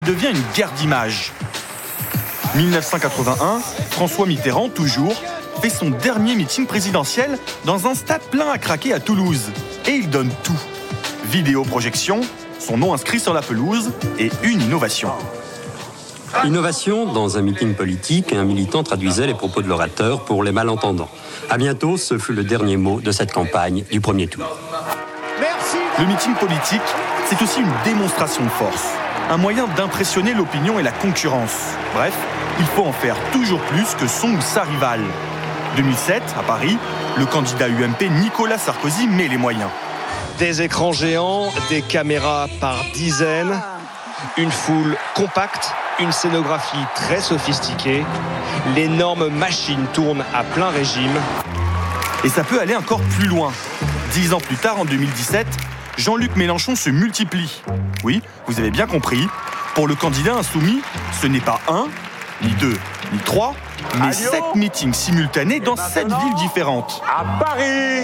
devient une guerre d'images. 1981, François Mitterrand, toujours, fait son dernier meeting présidentiel dans un stade plein à craquer à Toulouse. Et il donne tout. Vidéoprojection, son nom inscrit sur la pelouse et une innovation. Innovation, dans un meeting politique, un militant traduisait les propos de l'orateur pour les malentendants. À bientôt, ce fut le dernier mot de cette campagne du premier tour. Le meeting politique, c'est aussi une démonstration de force. Un moyen d'impressionner l'opinion et la concurrence. Bref, il faut en faire toujours plus que son ou sa rivale. 2007, à Paris, le candidat UMP Nicolas Sarkozy met les moyens. Des écrans géants, des caméras par dizaines, une foule compacte, une scénographie très sophistiquée. L'énorme machine tourne à plein régime. Et ça peut aller encore plus loin. 10 ans plus tard, en 2017, Jean-Luc Mélenchon se multiplie. Oui, vous avez bien compris. Pour le candidat insoumis, ce n'est pas 1, ni 2, ni 3, mais 7 meetings simultanés dans 7 villes différentes. À Paris!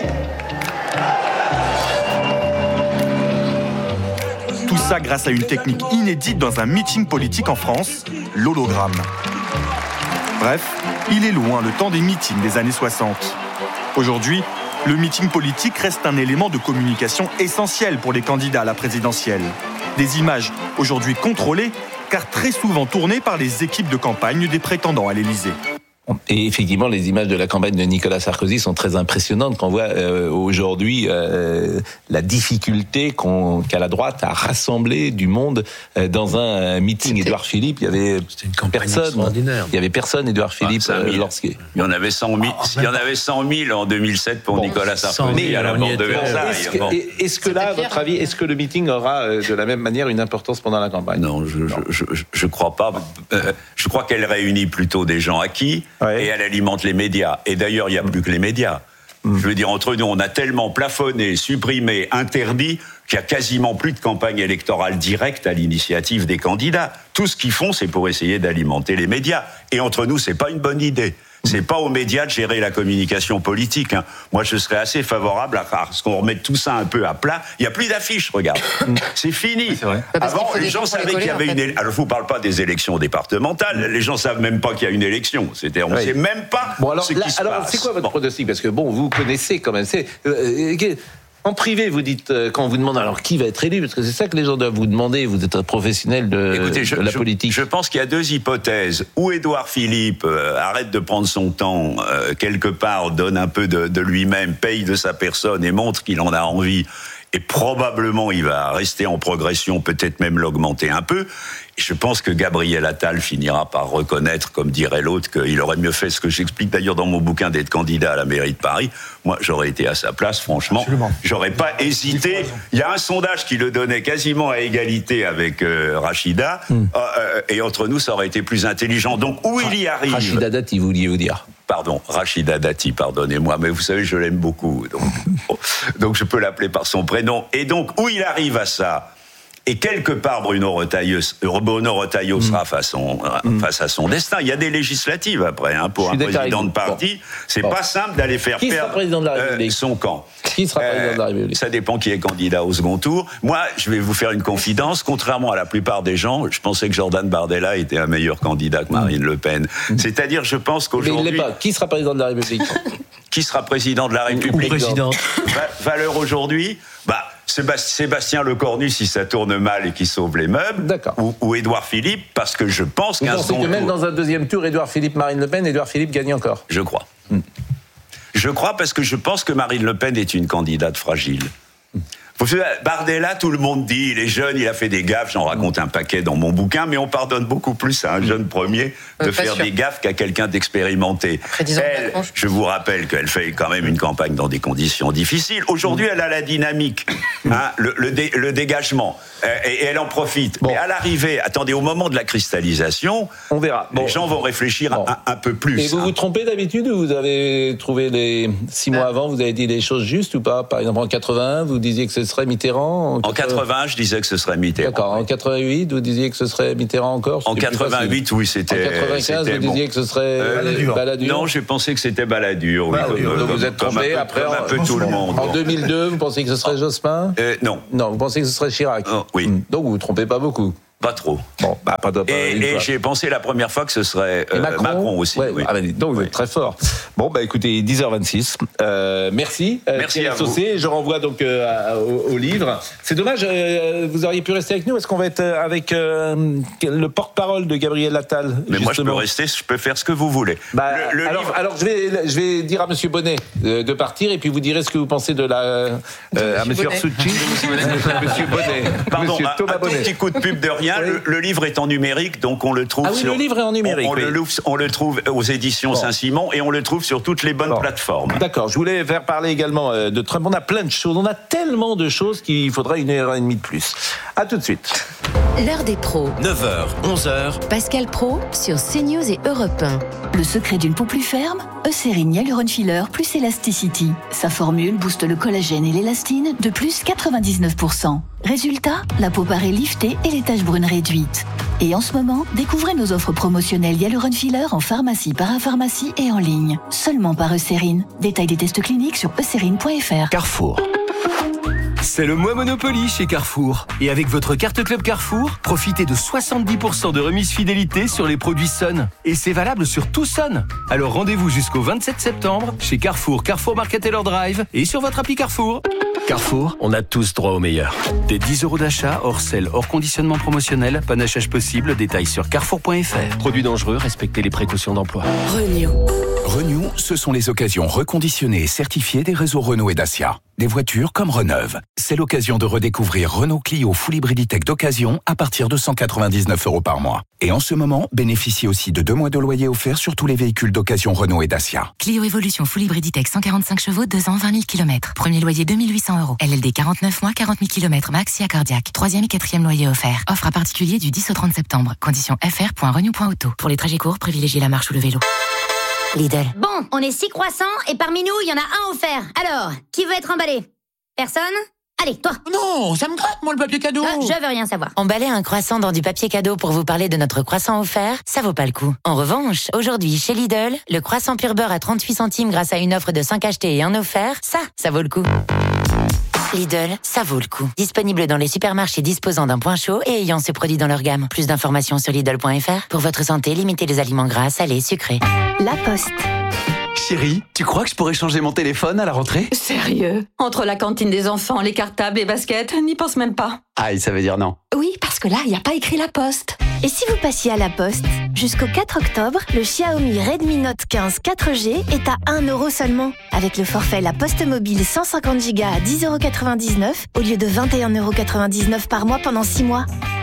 Tout ça grâce à une technique inédite dans un meeting politique en France, l'hologramme. Bref, il est loin le temps des meetings des années 60. Aujourd'hui, le meeting politique reste un élément de communication essentiel pour les candidats à la présidentielle. Des images aujourd'hui contrôlées, car très souvent tournées par les équipes de campagne des prétendants à l'Élysée. Et effectivement, les images de la campagne de Nicolas Sarkozy sont très impressionnantes quand on voit aujourd'hui la difficulté qu'a la droite à rassembler du monde dans un meeting. Édouard Philippe, il y avait personne. Il y avait personne, Édouard Philippe, lorsqu'il... Il y en avait 100 000. Il y en avait 100 000 en 2007 pour Nicolas Sarkozy à la porte de Versailles. Est-ce que là, à votre avis, est-ce que le meeting aura de la même manière une importance pendant la campagne ? Non, je crois pas. Je crois qu'elle réunit plutôt des gens acquis. Ouais. Et elle alimente les médias. Et d'ailleurs, il n'y a plus que les médias. Je veux dire, entre nous, on a tellement plafonné, supprimé, interdit, qu'il n'y a quasiment plus de campagne électorale directe à l'initiative des candidats. Tout ce qu'ils font, c'est pour essayer d'alimenter les médias. Et entre nous, c'est pas une bonne idée. C'est pas aux médias de gérer la communication politique. Hein. Moi, je serais assez favorable à ce qu'on remette tout ça un peu à plat. Il n'y a plus d'affiches, regarde. C'est fini. C'est vrai. Avant, les gens savaient qu'il y avait une élection. Alors, je ne vous parle pas des élections départementales. Les gens ne savent même pas qu'il y a une élection. On ne sait même pas ce qui se passe. Alors, c'est quoi votre pronostic ? Parce que, vous connaissez quand même. En privé, vous dites, quand on vous demande alors qui va être élu, parce que c'est ça que les gens doivent vous demander, vous êtes un professionnel de la politique. Je pense qu'il y a deux hypothèses. Ou Édouard Philippe arrête de prendre son temps, quelque part, donne un peu de lui-même, paye de sa personne et montre qu'il en a envie. Et probablement, il va rester en progression, peut-être même l'augmenter un peu. Et je pense que Gabriel Attal finira par reconnaître, comme dirait l'autre, qu'il aurait mieux fait, ce que j'explique d'ailleurs dans mon bouquin, d'être candidat à la mairie de Paris. Moi, j'aurais été à sa place, franchement. Absolument. J'aurais pas hésité. Il y a un sondage qui le donnait quasiment à égalité avec Rachida. Et entre nous, ça aurait été plus intelligent. Donc, où il y arrive... Rachida Dati, vous vouliez vous dire. Pardon, Rachida Dati, pardonnez-moi, mais vous savez, je l'aime beaucoup. Donc je peux l'appeler par son prénom. Et donc, où il arrive à ça, et quelque part, Bruno Retailleau sera face à son destin. Il y a des législatives après, pour un président de parti. C'est pas simple d'aller faire perdre son camp. Qui sera président de la République ? Ça dépend qui est candidat au second tour. Moi, je vais vous faire une confidence. Contrairement à la plupart des gens, je pensais que Jordan Bardella était un meilleur candidat que Marine Le Pen. C'est-à-dire, je pense qu'aujourd'hui... Mais il l'est pas. Qui sera président de la République ? Qui sera président de la République ? Ou président. Valeur aujourd'hui ? Sébastien Lecornu, si ça tourne mal et qu'il sauve les meubles. D'accord. Ou Édouard Philippe, parce que je pense qu'un second tour... Même dans un deuxième tour, Édouard Philippe, Marine Le Pen, Édouard Philippe gagne encore. Je crois. Je crois parce que je pense que Marine Le Pen est une candidate fragile. Bardella, tout le monde dit, il est jeune, il a fait des gaffes, j'en raconte un paquet dans mon bouquin, mais on pardonne beaucoup plus à un jeune premier de faire des gaffes qu'à quelqu'un d'expérimenté. Elle, je vous rappelle qu'elle fait quand même une campagne dans des conditions difficiles. Aujourd'hui, elle a la dynamique, le dégagement, et elle en profite. Mais à l'arrivée, attendez, au moment de la cristallisation, on verra. Les gens vont réfléchir un peu plus. Et vous vous trompez d'habitude, ou vous avez trouvé les 6 mois avant, vous avez dit les choses justes ou pas ? Par exemple, en 81, vous disiez que ce serait Mitterrand. En 80, je disais que ce serait Mitterrand. D'accord. En 88, vous disiez que ce serait Mitterrand encore. En 88, oui, c'était. En 95, vous disiez que ce serait Balladur. Non, j'ai pensé que c'était Balladur. Oui, donc vous êtes trompé. Après, un peu tout le monde. En 2002, vous pensez que ce serait Jospin ? Non. Non, vous pensez que ce serait Chirac ? Oui. Donc vous vous trompez pas beaucoup. Pas trop. Bon, pas de. Et j'ai pensé la première fois que ce serait Macron aussi. Ouais, oui. Ah ben, donc vous êtes très fort. Bon, écoutez, 10h26. Merci. Merci à vous. Je renvoie donc au livre. C'est dommage, vous auriez pu rester avec nous. Est-ce qu'on va être avec le porte-parole de Gabriel Attal? Mais moi, je peux rester, je peux faire ce que vous voulez. Alors, je vais dire à Monsieur Bonnet de partir, et puis vous direz ce que vous pensez de à Monsieur Arsucci. Monsieur Bonnet. Pardon, Monsieur Thomas Bonnet. Un petit coup de pub de rien. Oui. Le livre est en numérique, donc on le trouve le livre est en numérique. On le trouve aux éditions Saint-Simon, et on le trouve sur toutes les bonnes plateformes. D'accord, je voulais faire parler également de Trump. On a plein de choses, on a tellement de choses qu'il faudra 1h30 de plus. À tout de suite. L'heure des pros. 9h, 11h. Pascal Praud sur CNews et Europe 1. Le secret d'une peau plus ferme, Eucérine Hyaluron Filler plus Elasticity. Sa formule booste le collagène et l'élastine de plus 99%. Résultat, la peau paraît liftée et les taches brunes réduites. Et en ce moment, découvrez nos offres promotionnelles Hyaluron Filler en pharmacie, parapharmacie et en ligne. Seulement par Eucérine. Détail des tests cliniques sur eucérine.fr. Carrefour. C'est le mois Monopoly chez Carrefour. Et avec votre carte Club Carrefour, profitez de 70% de remise fidélité sur les produits Sun. Et c'est valable sur tout Sun. Alors rendez-vous jusqu'au 27 septembre chez Carrefour, Carrefour Market Taylor Drive et sur votre appli Carrefour. Carrefour, on a tous droit au meilleur. Des 10 € d'achat, hors sel, hors conditionnement promotionnel, panachage possible, détails sur carrefour.fr. Produits dangereux, respectez les précautions d'emploi. Renew, ce sont les occasions reconditionnées et certifiées des réseaux Renault et Dacia. Des voitures comme Reneuve. C'est l'occasion de redécouvrir Renault Clio Full Hybriditech d'occasion à partir de 199 € par mois. Et en ce moment, bénéficiez aussi de 2 mois de loyer offerts sur tous les véhicules d'occasion Renault et Dacia. Clio Evolution Full Hybriditech 145 chevaux, 2 ans, 20 000 km. Premier loyer 2 800 €. LLD 49 mois, 40 000 km max, IA cardiaque. 3e et 4e loyer offert. Offre à particulier du 10 au 30 septembre. Conditions fr.renew.auto. Pour les trajets courts, privilégiez la marche ou le vélo. Lidl. Bon, on est 6 croissants et parmi nous, il y en a un offert. Alors, qui veut être emballé? Personne? Allez, toi. Non, ça me gratte, moi, le papier cadeau. Je veux rien savoir. Emballer un croissant dans du papier cadeau pour vous parler de notre croissant offert, ça vaut pas le coup. En revanche, aujourd'hui, chez Lidl, le croissant pur beurre à 38 centimes grâce à une offre de 5 achetés et un offert, ça vaut le coup. Lidl, ça vaut le coup. Disponible dans les supermarchés disposant d'un point chaud et ayant ce produit dans leur gamme. Plus d'informations sur Lidl.fr. Pour votre santé, limitez les aliments gras, salés, sucrés. La Poste. Chérie, tu crois que je pourrais changer mon téléphone à la rentrée? Sérieux? Entre la cantine des enfants, les cartables, les baskets, n'y pense même pas. Aïe, ça veut dire non. Oui, parce que là, il n'y a pas écrit La Poste. Et si vous passiez à La Poste? Jusqu'au 4 octobre, le Xiaomi Redmi Note 15 4G est à 1 € seulement. Avec le forfait La Poste Mobile 150 Go à 10,99 € au lieu de 21,99 € par mois pendant 6 mois.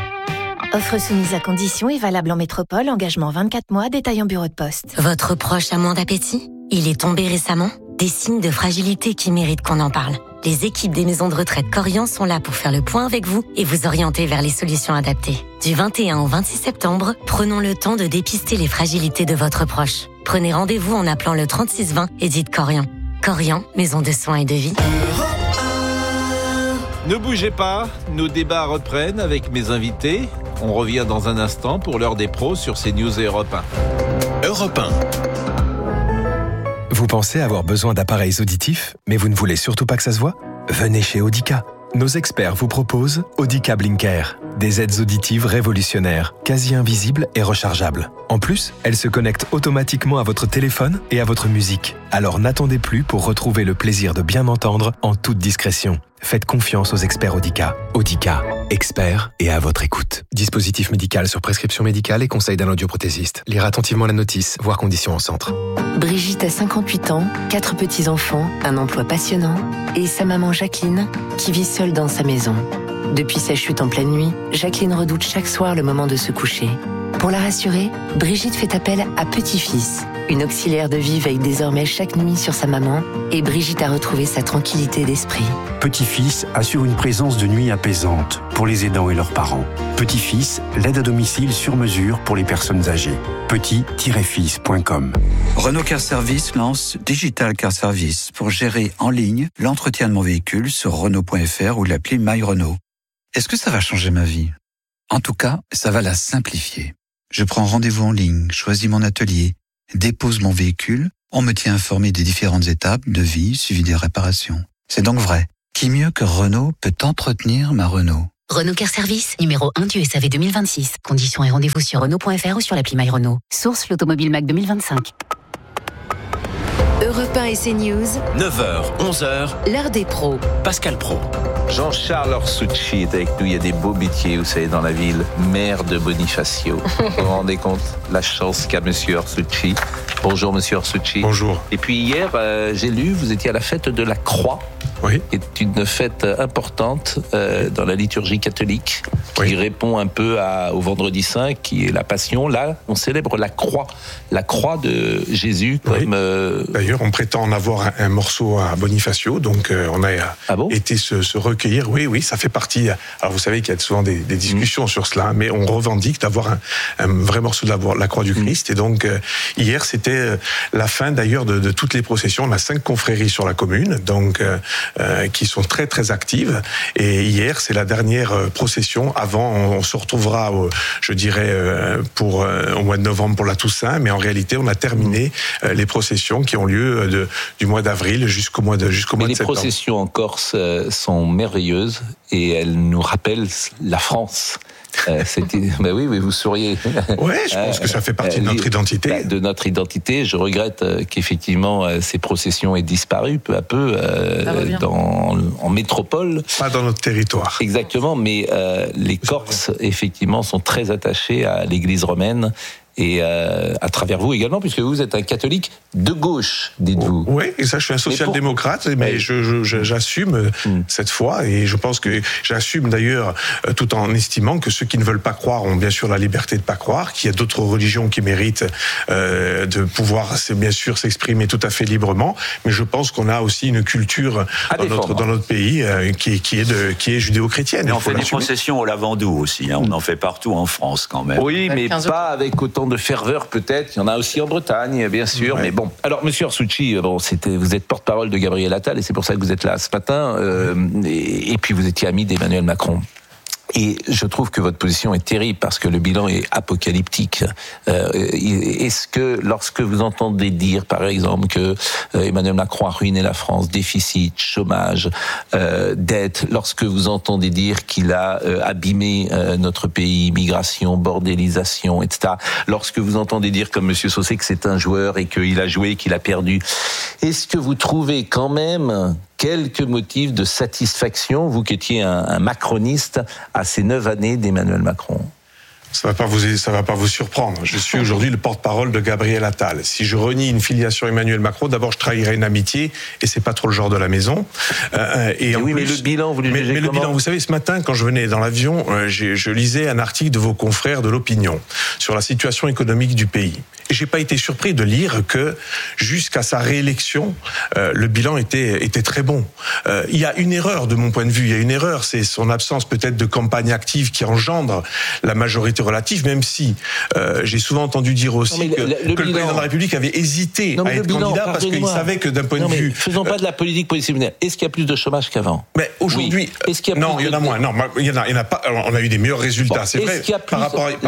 Offre soumise à conditions et valable en métropole, engagement 24 mois, détail en bureau de poste. Votre proche a moins d'appétit? Il est tombé récemment? Des signes de fragilité qui méritent qu'on en parle. Les équipes des maisons de retraite Corian sont là pour faire le point avec vous et vous orienter vers les solutions adaptées. Du 21 au 26 septembre, prenons le temps de dépister les fragilités de votre proche. Prenez rendez-vous en appelant le 3620 et dites Corian. Corian, maison de soins et de vie. Ne bougez pas, nos débats reprennent avec mes invités. On revient dans un instant pour l'heure des pros sur CNews et Europe 1. Europe 1. Vous pensez avoir besoin d'appareils auditifs, mais vous ne voulez surtout pas que ça se voit? Venez chez Audica. Nos experts vous proposent Audica Blinker. Des aides auditives révolutionnaires, quasi invisibles et rechargeables. En plus, elles se connectent automatiquement à votre téléphone et à votre musique. Alors n'attendez plus pour retrouver le plaisir de bien entendre en toute discrétion. Faites confiance aux experts Audica. Audica, experts et à votre écoute. Dispositif médical sur prescription médicale et conseil d'un audioprothésiste. Lire attentivement la notice, voir conditions en centre. Brigitte a 58 ans, 4 petits-enfants, un emploi passionnant et sa maman Jacqueline qui vit seule dans sa maison. Depuis sa chute en pleine nuit, Jacqueline redoute chaque soir le moment de se coucher. Pour la rassurer, Brigitte fait appel à Petit-Fils. Une auxiliaire de vie veille désormais chaque nuit sur sa maman et Brigitte a retrouvé sa tranquillité d'esprit. Petit-Fils assure une présence de nuit apaisante pour les aidants et leurs parents. Petit-Fils, l'aide à domicile sur mesure pour les personnes âgées. petit-fils.com. Renault Car Service lance Digital Car Service pour gérer en ligne l'entretien de mon véhicule sur Renault.fr ou l'appli My Renault. Est-ce que ça va changer ma vie? En tout cas, ça va la simplifier. Je prends rendez-vous en ligne, choisis mon atelier, dépose mon véhicule, on me tient informé des différentes étapes, devis, suivi des réparations. C'est donc vrai. Qui mieux que Renault peut entretenir ma Renault? Renault Care Service, numéro 1 du SAV 2026. Conditions et rendez-vous sur Renault.fr ou sur l'appli MyRenault. Source l'Automobile Mac 2025. Europe 1 et CNews, 9h, 11h, l'heure des pros. Pascal Praud. Jean-Charles Orsucci est avec nous. Il y a des beaux métiers, vous savez, dans la ville. Maire de Bonifacio. Vous vous rendez compte la chance qu'a Monsieur Orsucci. Bonjour Monsieur Orsucci. Bonjour. Et puis hier, j'ai lu, vous étiez à la fête de la Croix. Oui. Qui est une fête importante dans la liturgie catholique, qui répond un peu au Vendredi Saint, qui est la Passion. Là, on célèbre la croix de Jésus. Comme, D'ailleurs, on prétend en avoir un morceau à Bonifacio, donc on a été se recueillir. Oui, ça fait partie. Alors vous savez qu'il y a souvent des discussions sur cela, mais on revendique d'avoir un vrai morceau de la croix du Christ. Et donc hier, c'était la fin d'ailleurs de toutes les processions. On a 5 confréries sur la commune, donc qui sont très très actives. Et hier, c'est la dernière procession. Avant, on se retrouvera, je dirais, au mois de novembre pour la Toussaint. Mais en réalité, on a terminé les processions qui ont lieu du mois d'avril jusqu'au mois de septembre. Les processions en Corse sont merveilleuses et elles nous rappellent la France. Oui, vous souriez. Oui, je pense que ça fait partie de notre identité. De notre identité. Je regrette qu'effectivement ces processions aient disparu peu à peu en métropole. Pas dans notre territoire. Exactement, mais les Corses, effectivement, sont très attachés à l'Église romaine. Et à travers vous également, puisque vous êtes un catholique de gauche, dites-vous. Oui, et ça, je suis un social-démocrate, mais j'assume cette foi, et je pense que j'assume d'ailleurs, tout en estimant que ceux qui ne veulent pas croire ont bien sûr la liberté de pas croire, qu'il y a d'autres religions qui méritent de pouvoir, bien sûr, s'exprimer tout à fait librement, mais je pense qu'on a aussi une culture dans notre pays qui est judéo-chrétienne. Et on fait des processions au Lavandou aussi, on en fait partout en France quand même. Oui, mais pas avec autant de ferveur peut-être. Il y en a aussi en Bretagne, bien sûr. Ouais. Mais bon. Alors, Monsieur Orsucci, vous êtes porte-parole de Gabriel Attal et c'est pour ça que vous êtes là ce matin. Et puis vous étiez ami d'Emmanuel Macron. Et je trouve que votre position est terrible parce que le bilan est apocalyptique. Est-ce que lorsque vous entendez dire, par exemple, que Emmanuel Macron a ruiné la France, déficit, chômage, dette, lorsque vous entendez dire qu'il a abîmé notre pays, immigration, bordélisation, etc., lorsque vous entendez dire, comme Monsieur Saucé, que c'est un joueur et qu'il a joué, qu'il a perdu, est-ce que vous trouvez quand même quelques motifs de satisfaction, vous qui étiez un macroniste, à ces 9 années d'Emmanuel Macron? Ça va pas vous surprendre. Je suis aujourd'hui le porte-parole de Gabriel Attal. Si je renie une filiation Emmanuel Macron, d'abord je trahirais une amitié et c'est pas trop le genre de la maison. Mais le bilan, vous le jugez comment ? Le bilan, vous savez, ce matin, quand je venais dans l'avion, je lisais un article de vos confrères de l'Opinion sur la situation économique du pays. Et j'ai pas été surpris de lire que jusqu'à sa réélection, le bilan était très bon. Il y a une erreur de mon point de vue. Il y a une erreur, c'est son absence peut-être de campagne active qui engendre la majorité relative, même si j'ai souvent entendu dire aussi que le président de la République avait hésité à être candidat parce qu'il savait que d'un point de vue... Faisons pas de la politique politique. Est-ce qu'il y a plus de chômage qu'avant ? Mais aujourd'hui... Oui. Est-ce qu'il y a il y en a moins. Non, il y en a pas. Alors, on a eu des meilleurs résultats, c'est vrai. Est-ce qu'il y a plus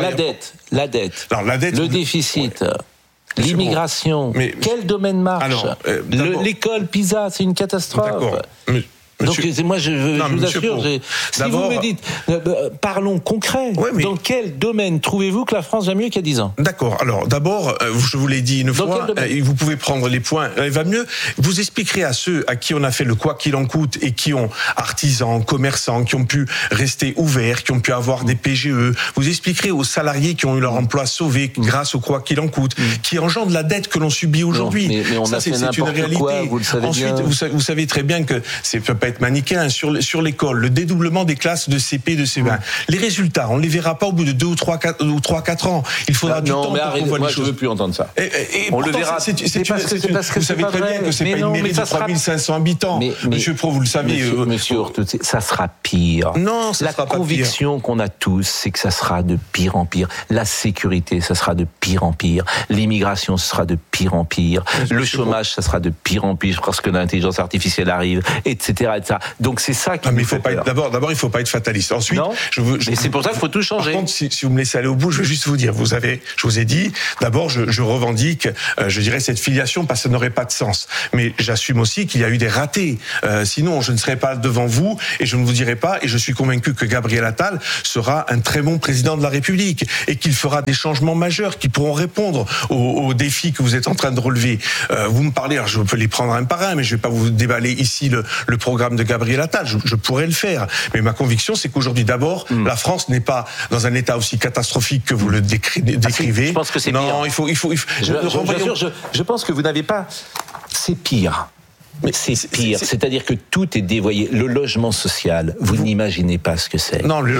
la dette, le déficit, l'immigration, quel domaine marche ? L'école PISA, c'est une catastrophe. D'accord. Donc moi je vous assure, si vous me dites parlons concret, dans quel domaine trouvez-vous que la France va mieux qu'il y a 10 ans ? D'accord. Alors d'abord, je vous l'ai dit une fois, vous pouvez prendre les points. Elle va mieux. Vous expliquerez à ceux à qui on a fait le quoi qu'il en coûte et qui ont artisans, commerçants, qui ont pu rester ouverts, qui ont pu avoir des PGE. Vous expliquerez aux salariés qui ont eu leur emploi sauvé grâce au quoi qu'il en coûte, qui engendre la dette que l'on subit aujourd'hui. Mais on a fait n'importe quoi, vous le savez bien. Ensuite, vous savez très bien que c'est peut pas être manichéen sur l'école, le dédoublement des classes de CP, de CE1. Les résultats, on les verra pas au bout de 2 ou 3-4 ans. Il faudra du temps pour qu'on voit les choses. Je veux plus entendre ça. On le verra. Vous savez très bien que c'est pas une mairie de 3500 habitants. Monsieur Pro, vous le savez. Monsieur, ça sera pire. Non, ça sera pas pire. La conviction qu'on a tous, c'est que ça sera de pire en pire. La sécurité, ça sera de pire en pire. L'immigration, ce sera de pire en pire. Le chômage, ça sera de pire en pire parce que l'intelligence artificielle arrive, etc., etc. Donc c'est ça qui me fait peur. D'abord, il faut pas être fataliste. Ensuite, mais c'est pour ça qu'il faut tout changer. Par contre, si vous me laissez aller au bout, je veux juste vous dire, je vous ai dit, d'abord, je revendique, je dirais, cette filiation parce que ça n'aurait pas de sens. Mais j'assume aussi qu'il y a eu des ratés. Sinon, je ne serais pas devant vous et je ne vous dirai pas, et je suis convaincu que Gabriel Attal sera un très bon président de la République et qu'il fera des changements majeurs qui pourront répondre aux défis que vous êtes en train de relever. Vous me parlez, alors je peux les prendre un par un, mais je ne vais pas vous déballer ici le programme de Gabriel Attal. Je pourrais le faire. Mais ma conviction, c'est qu'aujourd'hui, d'abord, la France n'est pas dans un état aussi catastrophique que vous le décrivez. Je pense que c'est pire. Non, il faut. Je pense que vous n'avez pas. C'est pire. Mais c'est pire, c'est-à-dire que tout est dévoyé. Le logement social, vous n'imaginez pas ce que c'est. Non, le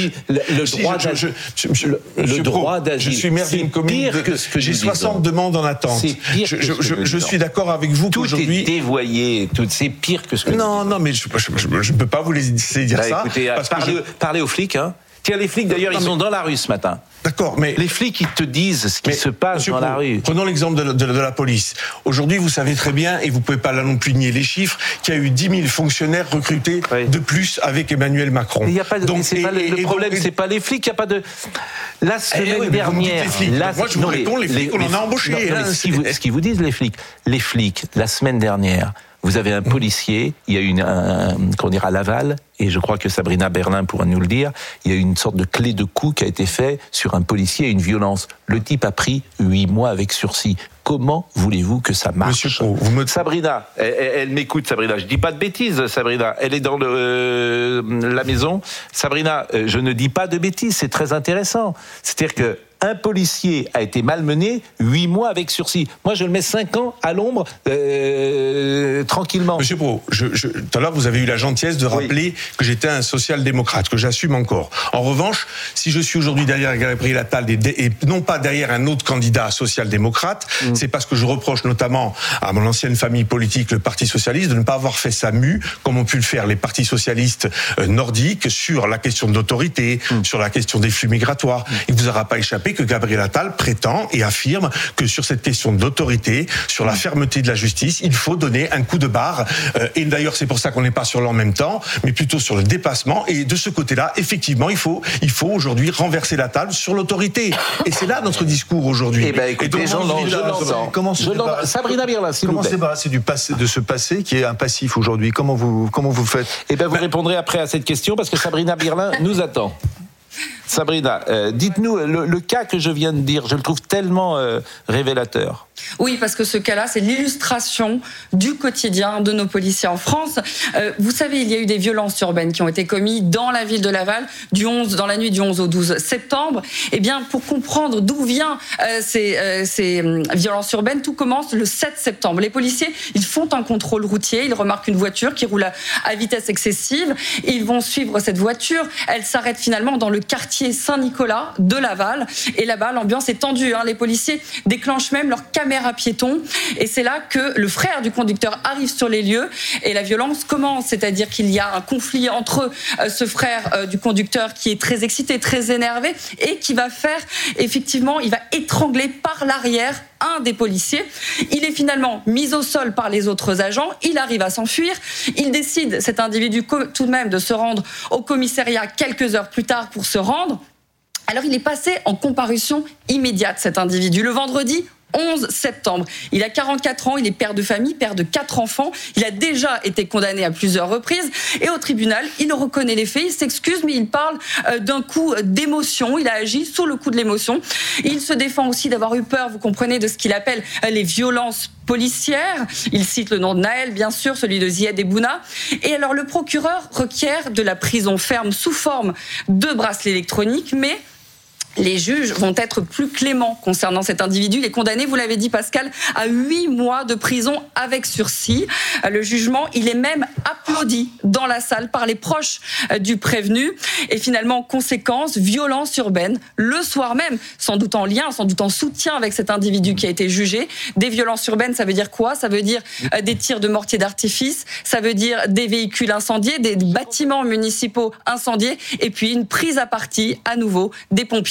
droit d'asile. Je suis maire d'une commune. J'ai 60 demandes en attente. Je suis d'accord avec vous qu'aujourd'hui tout est dévoyé. C'est pire que ce que. Non, mais je ne peux pas vous laisser dire ça. Écoutez, parlez aux flics, hein. Tiens, les flics, d'ailleurs, ils sont dans la rue ce matin. D'accord, mais... Les flics, ils te disent ce qui se passe dans la rue. Prenons l'exemple de la police. Aujourd'hui, vous savez très bien, et vous pouvez pas là non plus nier les chiffres, qu'il y a eu 10 000 fonctionnaires recrutés de plus avec Emmanuel Macron. Il y a pas de... le problème, c'est pas les flics, il n'y a pas de... La semaine dernière... Moi, je vous réponds, les flics, on en a embauché. Ce qu'ils vous disent, les flics, la semaine dernière... Vous avez un policier, il y a eu à Laval, et je crois que Sabrina Berlin pourra nous le dire, il y a eu une sorte de clé de coup qui a été faite sur un policier et une violence. Le type a pris 8 mois avec sursis. Comment voulez-vous que ça marche ? Monsieur Pro, Sabrina, elle m'écoute, Sabrina. Je dis pas de bêtises, Sabrina. Elle est dans la maison. Sabrina, je ne dis pas de bêtises, c'est très intéressant. C'est-à-dire que un policier a été malmené 8 mois avec sursis. Moi, je le mets 5 ans à l'ombre, tranquillement. Monsieur Pro, tout à l'heure, vous avez eu la gentillesse de rappeler que j'étais un social-démocrate, que j'assume encore. En revanche, si je suis aujourd'hui derrière Gabriel Attal et non pas derrière un autre candidat social-démocrate, c'est parce que je reproche notamment à mon ancienne famille politique, le Parti socialiste, de ne pas avoir fait sa mue, comme ont pu le faire les partis socialistes nordiques, sur la question de l'autorité, sur la question des flux migratoires. Il ne vous aura pas échappé que Gabriel Attal prétend et affirme que sur cette question de l'autorité, sur la fermeté de la justice, il faut donner un coup de barre. Et d'ailleurs, c'est pour ça qu'on n'est pas sur l'en même temps, mais plutôt sur le dépassement. Et de ce côté-là, effectivement, il faut aujourd'hui renverser la table sur l'autorité. Et c'est là notre discours aujourd'hui. Eh ben, écoutez, Sabrina Berlin, s'il vous plaît. Comment se débarrasser de ce passé qui est un passif aujourd'hui ? Comment vous faites ? Eh ben, vous répondrez après à cette question parce que Sabrina Berlin nous attend. Sabrina, dites-nous, le cas que je viens de dire, je le trouve tellement révélateur. Oui, parce que ce cas-là, c'est l'illustration du quotidien de nos policiers en France. Vous savez, il y a eu des violences urbaines qui ont été commises dans la ville de Laval dans la nuit du 11 au 12 septembre. Eh bien, pour comprendre d'où viennent ces violences urbaines, tout commence le 7 septembre. Les policiers, ils font un contrôle routier, ils remarquent une voiture qui roule à vitesse excessive. Ils vont suivre cette voiture. Elle s'arrête finalement dans le quartier Saint-Nicolas de Laval. Et là-bas, l'ambiance est tendue. Les policiers déclenchent même leur caméra piéton, et c'est là que le frère du conducteur arrive sur les lieux et la violence commence, c'est-à-dire qu'il y a un conflit entre ce frère du conducteur qui est très excité, très énervé et qui va faire, effectivement, il va étrangler par l'arrière un des policiers. Il est finalement mis au sol par les autres agents, il arrive à s'enfuir, il décide, cet individu tout de même, de se rendre au commissariat quelques heures plus tard pour se rendre. Alors il est passé en comparution immédiate, cet individu, le vendredi 11 septembre. Il a 44 ans, il est père de famille, père de 4 enfants. Il a déjà été condamné à plusieurs reprises. Et au tribunal, il reconnaît les faits, il s'excuse, mais il parle d'un coup d'émotion. Il a agi sous le coup de l'émotion. Il se défend aussi d'avoir eu peur, vous comprenez, de ce qu'il appelle les violences policières. Il cite le nom de Naël, bien sûr, celui de Zied Ebouna. Et alors, le procureur requiert de la prison ferme sous forme de bracelet électronique, mais les juges vont être plus cléments concernant cet individu. Il est condamné, vous l'avez dit Pascal, à 8 mois de prison avec sursis. Le jugement, il est même applaudi dans la salle par les proches du prévenu. Et finalement, conséquence, violence urbaine. Le soir même, sans doute en lien, sans doute en soutien avec cet individu qui a été jugé. Des violences urbaines, ça veut dire quoi ? Ça veut dire des tirs de mortier d'artifice, ça veut dire des véhicules incendiés, des bâtiments municipaux incendiés, et puis une prise à partie, à nouveau, des pompiers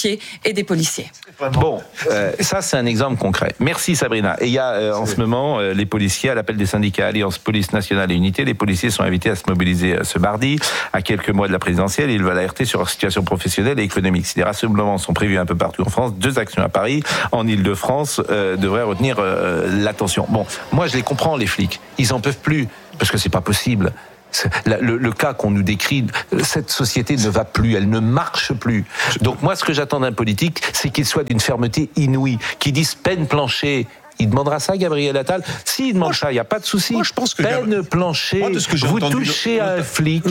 policiers et des policiers. Bon, ça c'est un exemple concret. Merci Sabrina. Et il y a en ce moment les policiers, à l'appel des syndicats Alliance Police Nationale et Unité, les policiers sont invités à se mobiliser ce mardi. À quelques mois de la présidentielle, ils veulent alerter sur leur situation professionnelle et économique. Si des rassemblements sont prévus un peu partout en France, 2 actions à Paris, en Ile-de-France, devraient retenir l'attention. Bon, moi je les comprends, les flics. Ils en peuvent plus, parce que c'est pas possible. Le cas qu'on nous décrit, cette société ne va plus, elle ne marche plus. Donc moi, ce que j'attends d'un politique, c'est qu'il soit d'une fermeté inouïe, qu'il dise peine plancher. Il demandera ça, Gabriel Attal. S'il demande ça, il n'y a pas de souci. Moi, je pense que peine plancher. Vous touchez à un flic,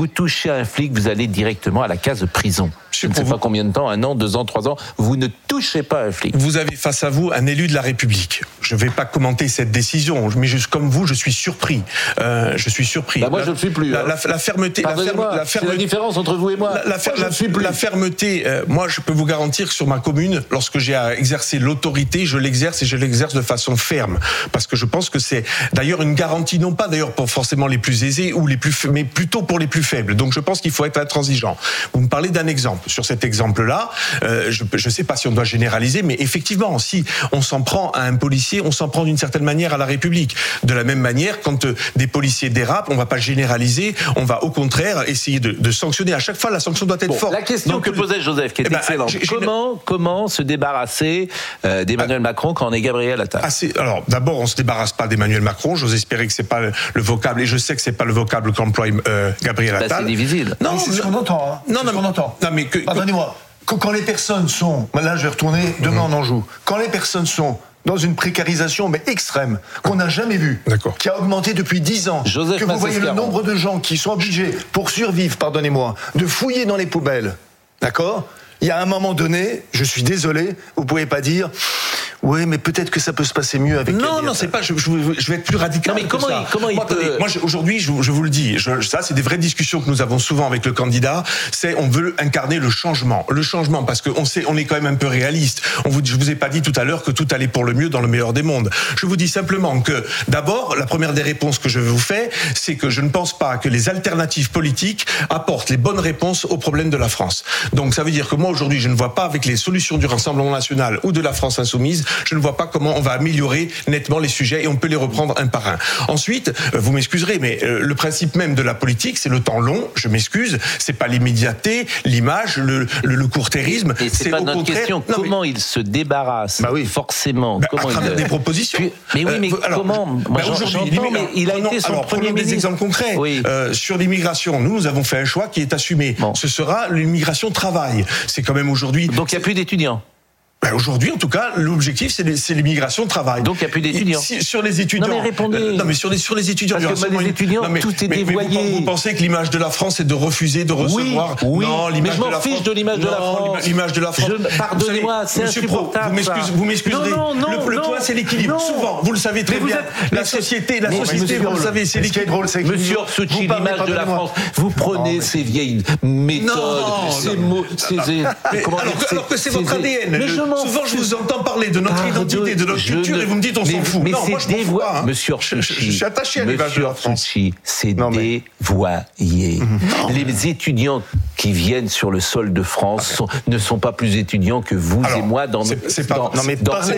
vous allez directement à la case prison. Je ne sais pas combien de temps, 1 an, 2 ans, 3 ans, vous ne touchez pas un flic. Vous avez face à vous un élu de la République. Je ne vais pas commenter cette décision, mais comme vous, je suis surpris. Je suis surpris. Moi, je ne suis plus. La fermeté. C'est la différence entre vous et moi. La fermeté. Moi, je peux vous garantir que sur ma commune, lorsque j'ai à exercer l'autorité, je l'exerce et je l'exerce de façon ferme, parce que je pense que c'est d'ailleurs une garantie, non pas d'ailleurs pour forcément les plus aisés ou les plus, mais plutôt pour les plus faibles. Donc, je pense qu'il faut être intransigeant. Vous me parlez d'un exemple. Sur cet exemple-là, je ne sais pas si on doit généraliser, mais effectivement, si on s'en prend à un policier, on s'en prend d'une certaine manière à la République. De la même manière, quand des policiers dérapent, on ne va pas généraliser, on va au contraire essayer de sanctionner. À chaque fois, la sanction doit être forte. La question que posait Joseph, qui est excellente. Comment se débarrasser d'Emmanuel Macron quand on est Gabriel Attal? Alors, d'abord, on ne se débarrasse pas d'Emmanuel Macron. J'ose espérer que ce n'est pas le vocable, et je sais que ce n'est pas le vocable qu'emploie Gabriel Attal. C'est difficile. Non, c'est ce qu'on entend. Non, mais pardonnez-moi. Quand les personnes sont... Là, je vais retourner demain en Anjou. Quand les personnes sont dans une précarisation mais extrême, qu'on n'a jamais vue, qui a augmenté depuis 10 ans, que vous voyez le nombre de gens qui sont obligés, pour survivre, pardonnez-moi, de fouiller dans les poubelles, d'accord ? Il y a un moment donné, je suis désolé, vous pouvez pas dire... Oui, mais peut-être que ça peut se passer mieux avec. Non, c'est pas. Je vais être plus radical. Non, mais comment il peut... Moi, aujourd'hui, je vous le dis. Ça, c'est des vraies discussions que nous avons souvent avec le candidat. On veut incarner le changement, parce que on est quand même un peu réaliste. Je vous ai pas dit tout à l'heure que tout allait pour le mieux dans le meilleur des mondes. Je vous dis simplement que, d'abord, la première des réponses que je vous fais, c'est que je ne pense pas que les alternatives politiques apportent les bonnes réponses aux problèmes de la France. Donc, ça veut dire que moi, aujourd'hui, je ne vois pas avec les solutions du Rassemblement national ou de la France insoumise, je ne vois pas comment on va améliorer nettement les sujets, et on peut les reprendre un par un. Ensuite, vous m'excuserez, mais le principe même de la politique, c'est le temps long. Je m'excuse, c'est pas l'immédiateté, l'image, le court-terrisme. Et c'est pas notre question. Comment il se débarrasse forcément à travers des propositions. Mais oui, mais comment moi, j'entends, mais il a été son premier ministre. Des exemples concrets. Oui. Sur l'immigration, nous avons fait un choix qui est assumé. Ce sera l'immigration travail. C'est quand même aujourd'hui. Donc il n'y a plus d'étudiants. Aujourd'hui, en tout cas, l'objectif, c'est l'immigration travail. Donc, il n'y a plus d'étudiants. Sur les étudiants. Non, mais répondez. Non, mais sur les étudiants. Parce que les étudiants, tout est dévoyé. Vous pensez que l'image de la France, c'est de refuser de recevoir? Oui. Non, l'image de la France. Mais je m'en fiche de l'image de la France. L'image de la France. Pardonnez-moi, c'est insupportable. Vous m'excuserez. Non. Le point, c'est l'équilibre. Souvent, vous le savez très bien. La société, vous le savez, c'est l'équilibre. Monsieur Orsucci, l'image de la France. Vous prenez ces vieilles méthodes, ces mots, alors que c'est votre ADN. Souvent, je vous entends parler de notre identité, de notre culture, et vous me dites on s'en fout. Mais non, moi je m'en fous pas. Monsieur Orsucci, je suis attaché à l'image de la France. C'est dévoyé. Les étudiants qui viennent sur le sol de France ne sont pas plus étudiants que vous et moi dans c'est pas vrai.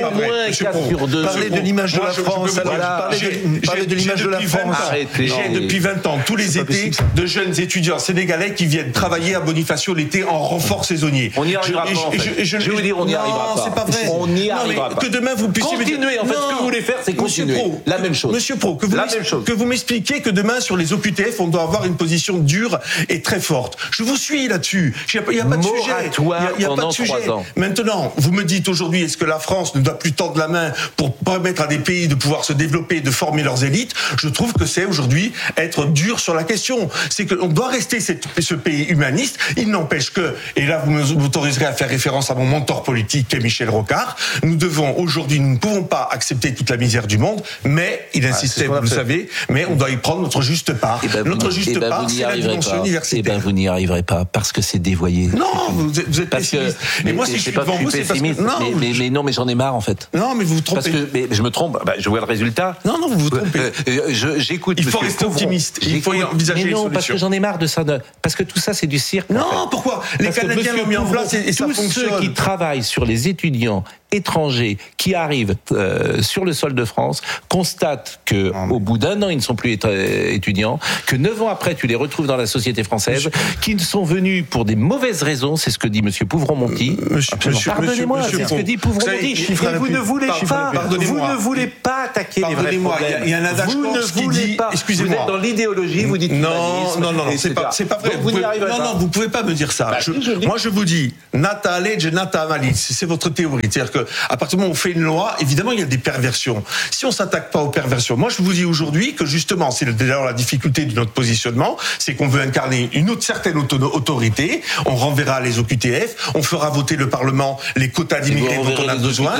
Parlez de l'image de la France. Parlez de l'image de la France. J'ai depuis 20 ans tous les étés de jeunes étudiants sénégalais qui viennent travailler à Bonifacio l'été en renfort saisonnier. On n'y arrivera pas. Je vais vous dire, on n'y arrivera pas. C'est pas vrai. On n'y arrivera pas. Que demain vous puissiez continuer. En fait, ce que vous voulez faire, c'est continuer. La même chose. Monsieur Pro, que vous m'expliquiez que demain sur les OQTF, on doit avoir une position dure et très forte. Je vous suis là-dessus. Il n'y a pas de sujet. Il n'y a pas de sujet. Maintenant, vous me dites aujourd'hui, est-ce que la France ne doit plus tendre la main pour permettre à des pays de pouvoir se développer, de former leurs élites? Je trouve que c'est aujourd'hui être dur sur la question. C'est qu'on doit rester ce pays humaniste. Il n'empêche que, et là vous m'autoriserez à faire référence à mon mentor politique qui est Michel Rocard, nous ne pouvons pas accepter toute la misère du monde, mais il insistait, vous le savez, mais on doit y prendre notre juste part. Notre juste part, c'est la dimension universitaire. Vous n'y arriverez pas. Pourquoi ? Parce que c'est dévoyé. Non, vous êtes pessimiste. Mais moi, si je suis devant vous, c'est parce que... Non, mais j'en ai marre, en fait. Non, mais vous vous trompez. Mais je me trompe. Je vois le résultat. Non, vous vous trompez. J'écoute. Il faut rester optimiste. Il faut envisager les solutions. Parce que j'en ai marre de ça. Parce que tout ça, c'est du cirque. Non, pourquoi ? Les Canadiens l'ont mis en place et ça fonctionne. Tous ceux qui travaillent sur les étudiants étrangers qui arrivent sur le sol de France constatent que au bout d'un an ils ne sont plus étudiants, que 9 ans après tu les retrouves dans la société française, qu'ils sont venus pour des mauvaises raisons, c'est ce que dit Monsieur Pouvron-Monty. Pardonnez-moi, c'est ce que dit Pouvron-Monty. Et vous ne voulez pas attaquer les vrais problèmes. Il y a un adage corse qui dit, excusez-moi, vous êtes dans l'idéologie, vous dites non, c'est pas vrai. Vous pouvez pas me dire ça. Moi je vous dis, nata legge, nata malice, c'est votre théorie, c'est-à-dire que à partir du moment où on fait une loi, évidemment, il y a des perversions. Si on s'attaque pas aux perversions, moi, je vous dis aujourd'hui que justement, c'est d'ailleurs la difficulté de notre positionnement, c'est qu'on veut incarner une certaine autorité. On renverra les OQTF, on fera voter le Parlement les quotas d'immigrés dont on a besoin,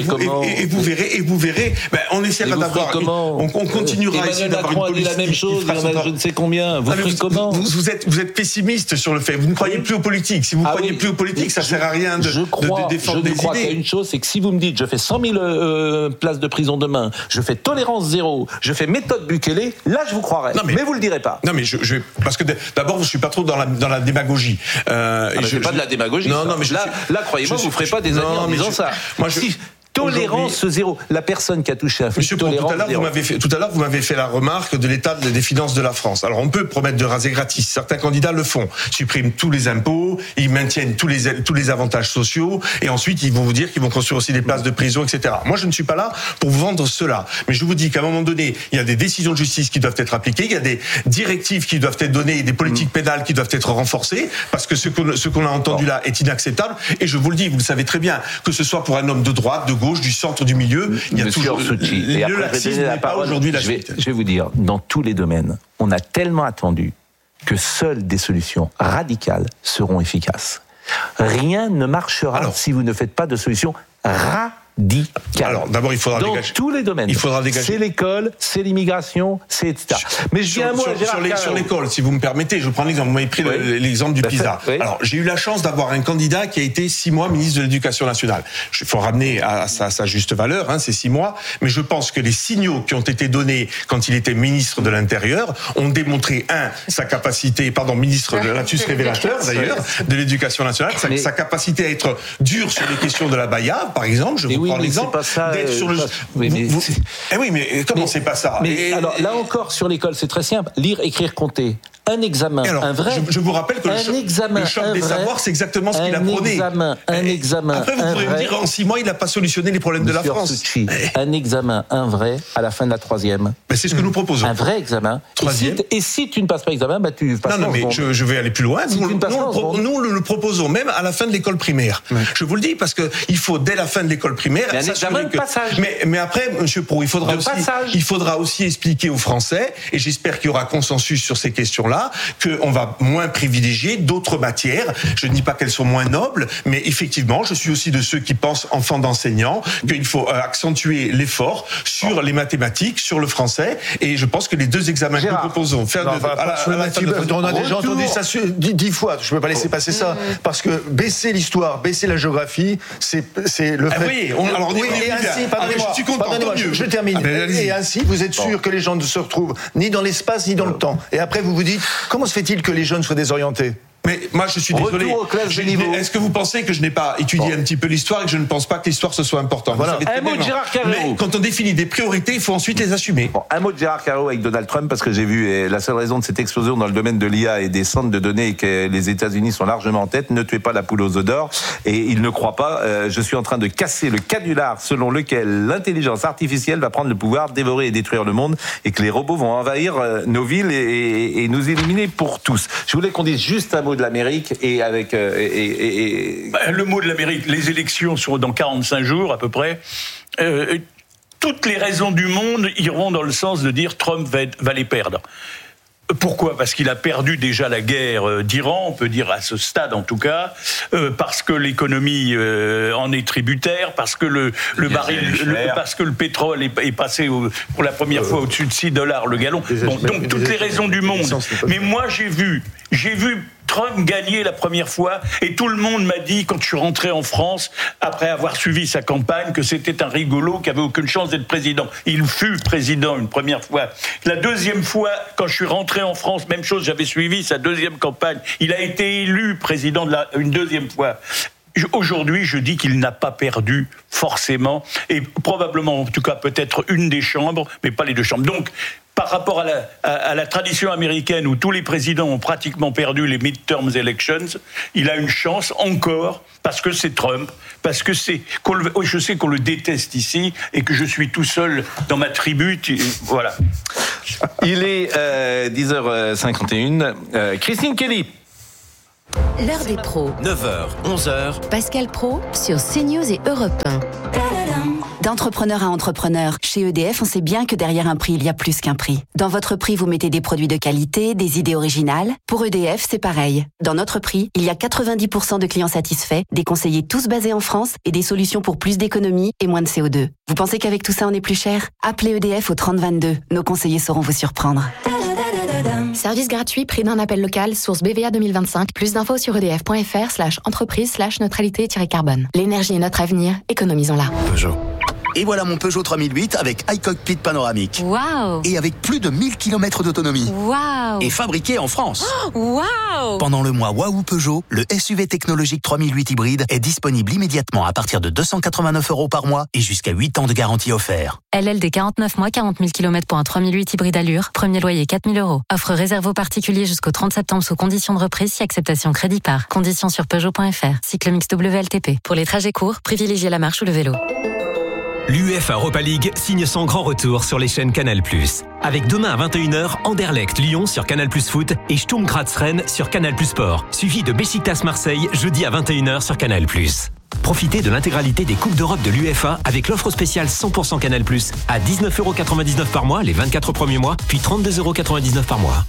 et vous verrez. On essaiera d'avoir, on continuera à essayer d'avoir une politique. La même chose, je ne sais combien. Vous ferez comment ? Vous êtes pessimiste sur le fait. Vous ne croyez plus aux politiques. Si vous ne croyez plus aux politiques, ça sert à rien de défendre des idées. Je crois qu'il y a une chose, c'est que si vous me dites je fais 100 000 places de prison demain, je fais tolérance zéro, je fais méthode Bukele, là je vous croirais. Mais vous le direz pas. Non mais parce que d'abord je suis pas trop dans la démagogie. C'est pas de la démagogie. Non mais là croyez-moi, vous ferez pas des années en disant ça. Moi tolérance zéro. La personne qui a touché un flic, tolérance zéro. Tout à l'heure, vous m'avez fait la remarque de l'état des finances de la France. Alors, on peut promettre de raser gratis. Certains candidats le font. Suppriment tous les impôts, ils maintiennent tous les avantages sociaux, et ensuite, ils vont vous dire qu'ils vont construire aussi des places de prison, etc. Moi, je ne suis pas là pour vous vendre cela. Mais je vous dis qu'à un moment donné, il y a des décisions de justice qui doivent être appliquées, il y a des directives qui doivent être données, des politiques pénales qui doivent être renforcées, parce que ce qu'on a entendu là est inacceptable. Et je vous le dis, vous le savez très bien, que ce soit pour un homme de droite, de gauche, du centre, du milieu, il y a toujours le laxisme n'est pas aujourd'hui la suite. Je vais vous dire, dans tous les domaines, on a tellement attendu que seules des solutions radicales seront efficaces. Rien ne marchera si vous ne faites pas de solutions radicales. Alors, d'abord, il faudra dégager. Dans tous les domaines. Il faudra dégager. C'est l'école, c'est l'immigration, c'est etc. Mais je dis un mot sur l'école, si vous me permettez. Je prends l'exemple. Vous m'avez pris l'exemple du PISA. Alors, j'ai eu la chance d'avoir un candidat qui a été 6 mois ministre de l'Éducation nationale. Il faut ramener à sa juste valeur, ces 6 mois. Mais je pense que les signaux qui ont été donnés quand il était ministre de l'Intérieur ont démontré, sa capacité, ministre de lapsus révélateur, d'ailleurs, de l'Éducation nationale, sa capacité à être dur sur les questions de la Baïa, par exemple. Je prends l'exemple d'être sur le. Mais comment c'est pas ça? Alors là encore sur l'école, c'est très simple. Lire, écrire, compter. Un examen, alors, un vrai. Je vous rappelle que le choc des savoirs, c'est exactement ce qu'il a prôné. Un examen. Après, vous pourrez me dire en 6 mois, il n'a pas solutionné les problèmes de la France. Un examen, un vrai, à la fin de la 3e. C'est ce que nous proposons. Un vrai examen. 3e. Et si tu ne passes pas l'examen, tu passes. Non, mais je vais aller plus loin. Si nous le proposons même à la fin de l'école primaire. Je vous le dis parce que il faut dès la fin de l'école primaire. Un examen de passage. Mais après, Monsieur Pro, il faudra aussi expliquer aux Français, et j'espère qu'il y aura consensus sur ces questions-là, qu'on va moins privilégier d'autres matières. Je ne dis pas qu'elles sont moins nobles, mais effectivement, je suis aussi de ceux qui pensent, enfants d'enseignants, qu'il faut accentuer l'effort sur les mathématiques, sur le français, et je pense que les 2 examens que nous proposons, on a déjà entendu ça 10 fois, je ne peux pas laisser passer ça, parce que baisser l'histoire, baisser la géographie, c'est le fait... je suis content. Je termine. Et ainsi, vous êtes sûr que les gens ne se retrouvent ni dans l'espace, ni dans le temps. Et après, vous vous dites, comment se fait-il que les jeunes soient désorientés ? Mais moi, je suis désolé. Est-ce que vous pensez que je n'ai pas étudié un petit peu l'histoire et que je ne pense pas que l'histoire ce soit important? Voilà. Un mot de Gérard Carreau. Mais quand on définit des priorités, il faut ensuite les assumer. Un mot de Gérard Carreau avec Donald Trump, parce que j'ai vu la seule raison de cette explosion dans le domaine de l'IA et des centres de données et que les États-Unis sont largement en tête. Ne tuez pas la poule aux œufs d'or. Et il ne croit pas. Je suis en train de casser le canular selon lequel l'intelligence artificielle va prendre le pouvoir, dévorer et détruire le monde, et que les robots vont envahir nos villes et nous éliminer pour tous. Je voulais qu'on dise juste un mot de l'Amérique et avec le mot de l'Amérique, les élections sont dans 45 jours à peu près. Toutes les raisons du monde iront dans le sens de dire Trump va les perdre. Pourquoi ? Parce qu'il a perdu déjà la guerre d'Iran, on peut dire à ce stade en tout cas, parce que l'économie en est tributaire, parce que le pétrole est passé pour la première fois au-dessus de $6 le gallon. Donc toutes les raisons du monde. Mais moi j'ai vu Trump gagnait la première fois et tout le monde m'a dit, quand je suis rentré en France, après avoir suivi sa campagne, que c'était un rigolo qui avait aucune chance d'être président. Il fut président une première fois. La deuxième fois, quand je suis rentré en France, même chose, j'avais suivi sa deuxième campagne. Il a été élu président une deuxième fois. Aujourd'hui, je dis qu'il n'a pas perdu forcément, et probablement, en tout cas, peut-être une des chambres, mais pas les deux chambres. Donc, par rapport à la tradition américaine où tous les présidents ont pratiquement perdu les midterm elections, il a une chance encore parce que c'est Trump, parce que je sais qu'on le déteste ici et que je suis tout seul dans ma tribu. Voilà. Il est 10h51. Christine Kelly. L'heure des pros. 9h, 11h. Pascal Praud sur CNews et Europe 1. D'entrepreneur à entrepreneur, chez EDF, on sait bien que derrière un prix, il y a plus qu'un prix. Dans votre prix, vous mettez des produits de qualité, des idées originales. Pour EDF, c'est pareil. Dans notre prix, il y a 90% de clients satisfaits, des conseillers tous basés en France et des solutions pour plus d'économie et moins de CO2. Vous pensez qu'avec tout ça, on est plus cher ? Appelez EDF au 3022. Nos conseillers sauront vous surprendre. Service gratuit, prix d'un appel local, source BVA 2025. Plus d'infos sur edf.fr/entreprise/neutralité-carbone. L'énergie est notre avenir, économisons-la. Peugeot. Et voilà mon Peugeot 3008 avec iCockpit panoramique. Waouh! Et avec plus de 1000 km d'autonomie. Waouh! Et fabriqué en France. Waouh! Pendant le mois Waouh Peugeot, le SUV technologique 3008 hybride est disponible immédiatement à partir de 289 € par mois et jusqu'à 8 ans de garantie offert. LLD 49 mois, 40 000 km pour un 3008 hybride allure. Premier loyer 4 000 €. Offre réservée aux particuliers jusqu'au 30 septembre sous conditions de reprise si acceptation crédit par. Conditions sur Peugeot.fr. Cycle mix WLTP. Pour les trajets courts, privilégiez la marche ou le vélo. L'UEFA Europa League signe son grand retour sur les chaînes Canal+. Avec demain à 21h, Anderlecht Lyon sur Canal+ Foot et Sturm Graz Rennes sur Canal+ Sport. Suivi de Beşiktaş Marseille jeudi à 21h sur Canal+. Profitez de l'intégralité des Coupes d'Europe de l'UEFA avec l'offre spéciale 100% Canal+, à 19,99 € par mois les 24 premiers mois, puis 32,99 € par mois.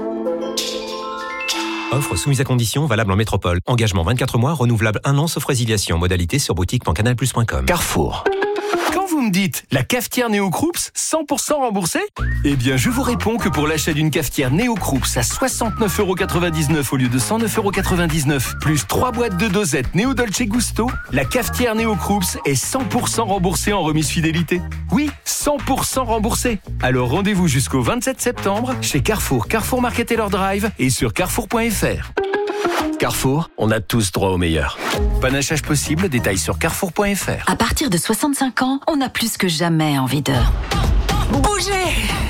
Offre soumise à conditions, valable en métropole. Engagement 24 mois, renouvelable 1 an sauf résiliation. Modalité sur boutique.canalplus.com. Carrefour. Quand vous me dites la cafetière Néo-Kroups 100% remboursée, eh bien je vous réponds que pour l'achat d'une cafetière Néo-Kroups à 69,99 € au lieu de 109,99 € plus 3 boîtes de dosettes Néo Dolce Gusto, la cafetière Néo-Kroups est 100% remboursée en remise fidélité. Oui, 100% remboursée. Alors rendez-vous jusqu'au 27 septembre chez Carrefour, Carrefour Market Taylor Drive et sur carrefour.fr. Carrefour, on a tous droit au meilleur. Panachage possible, détails sur carrefour.fr. À partir de 65 ans, on a plus que jamais envie de bouger.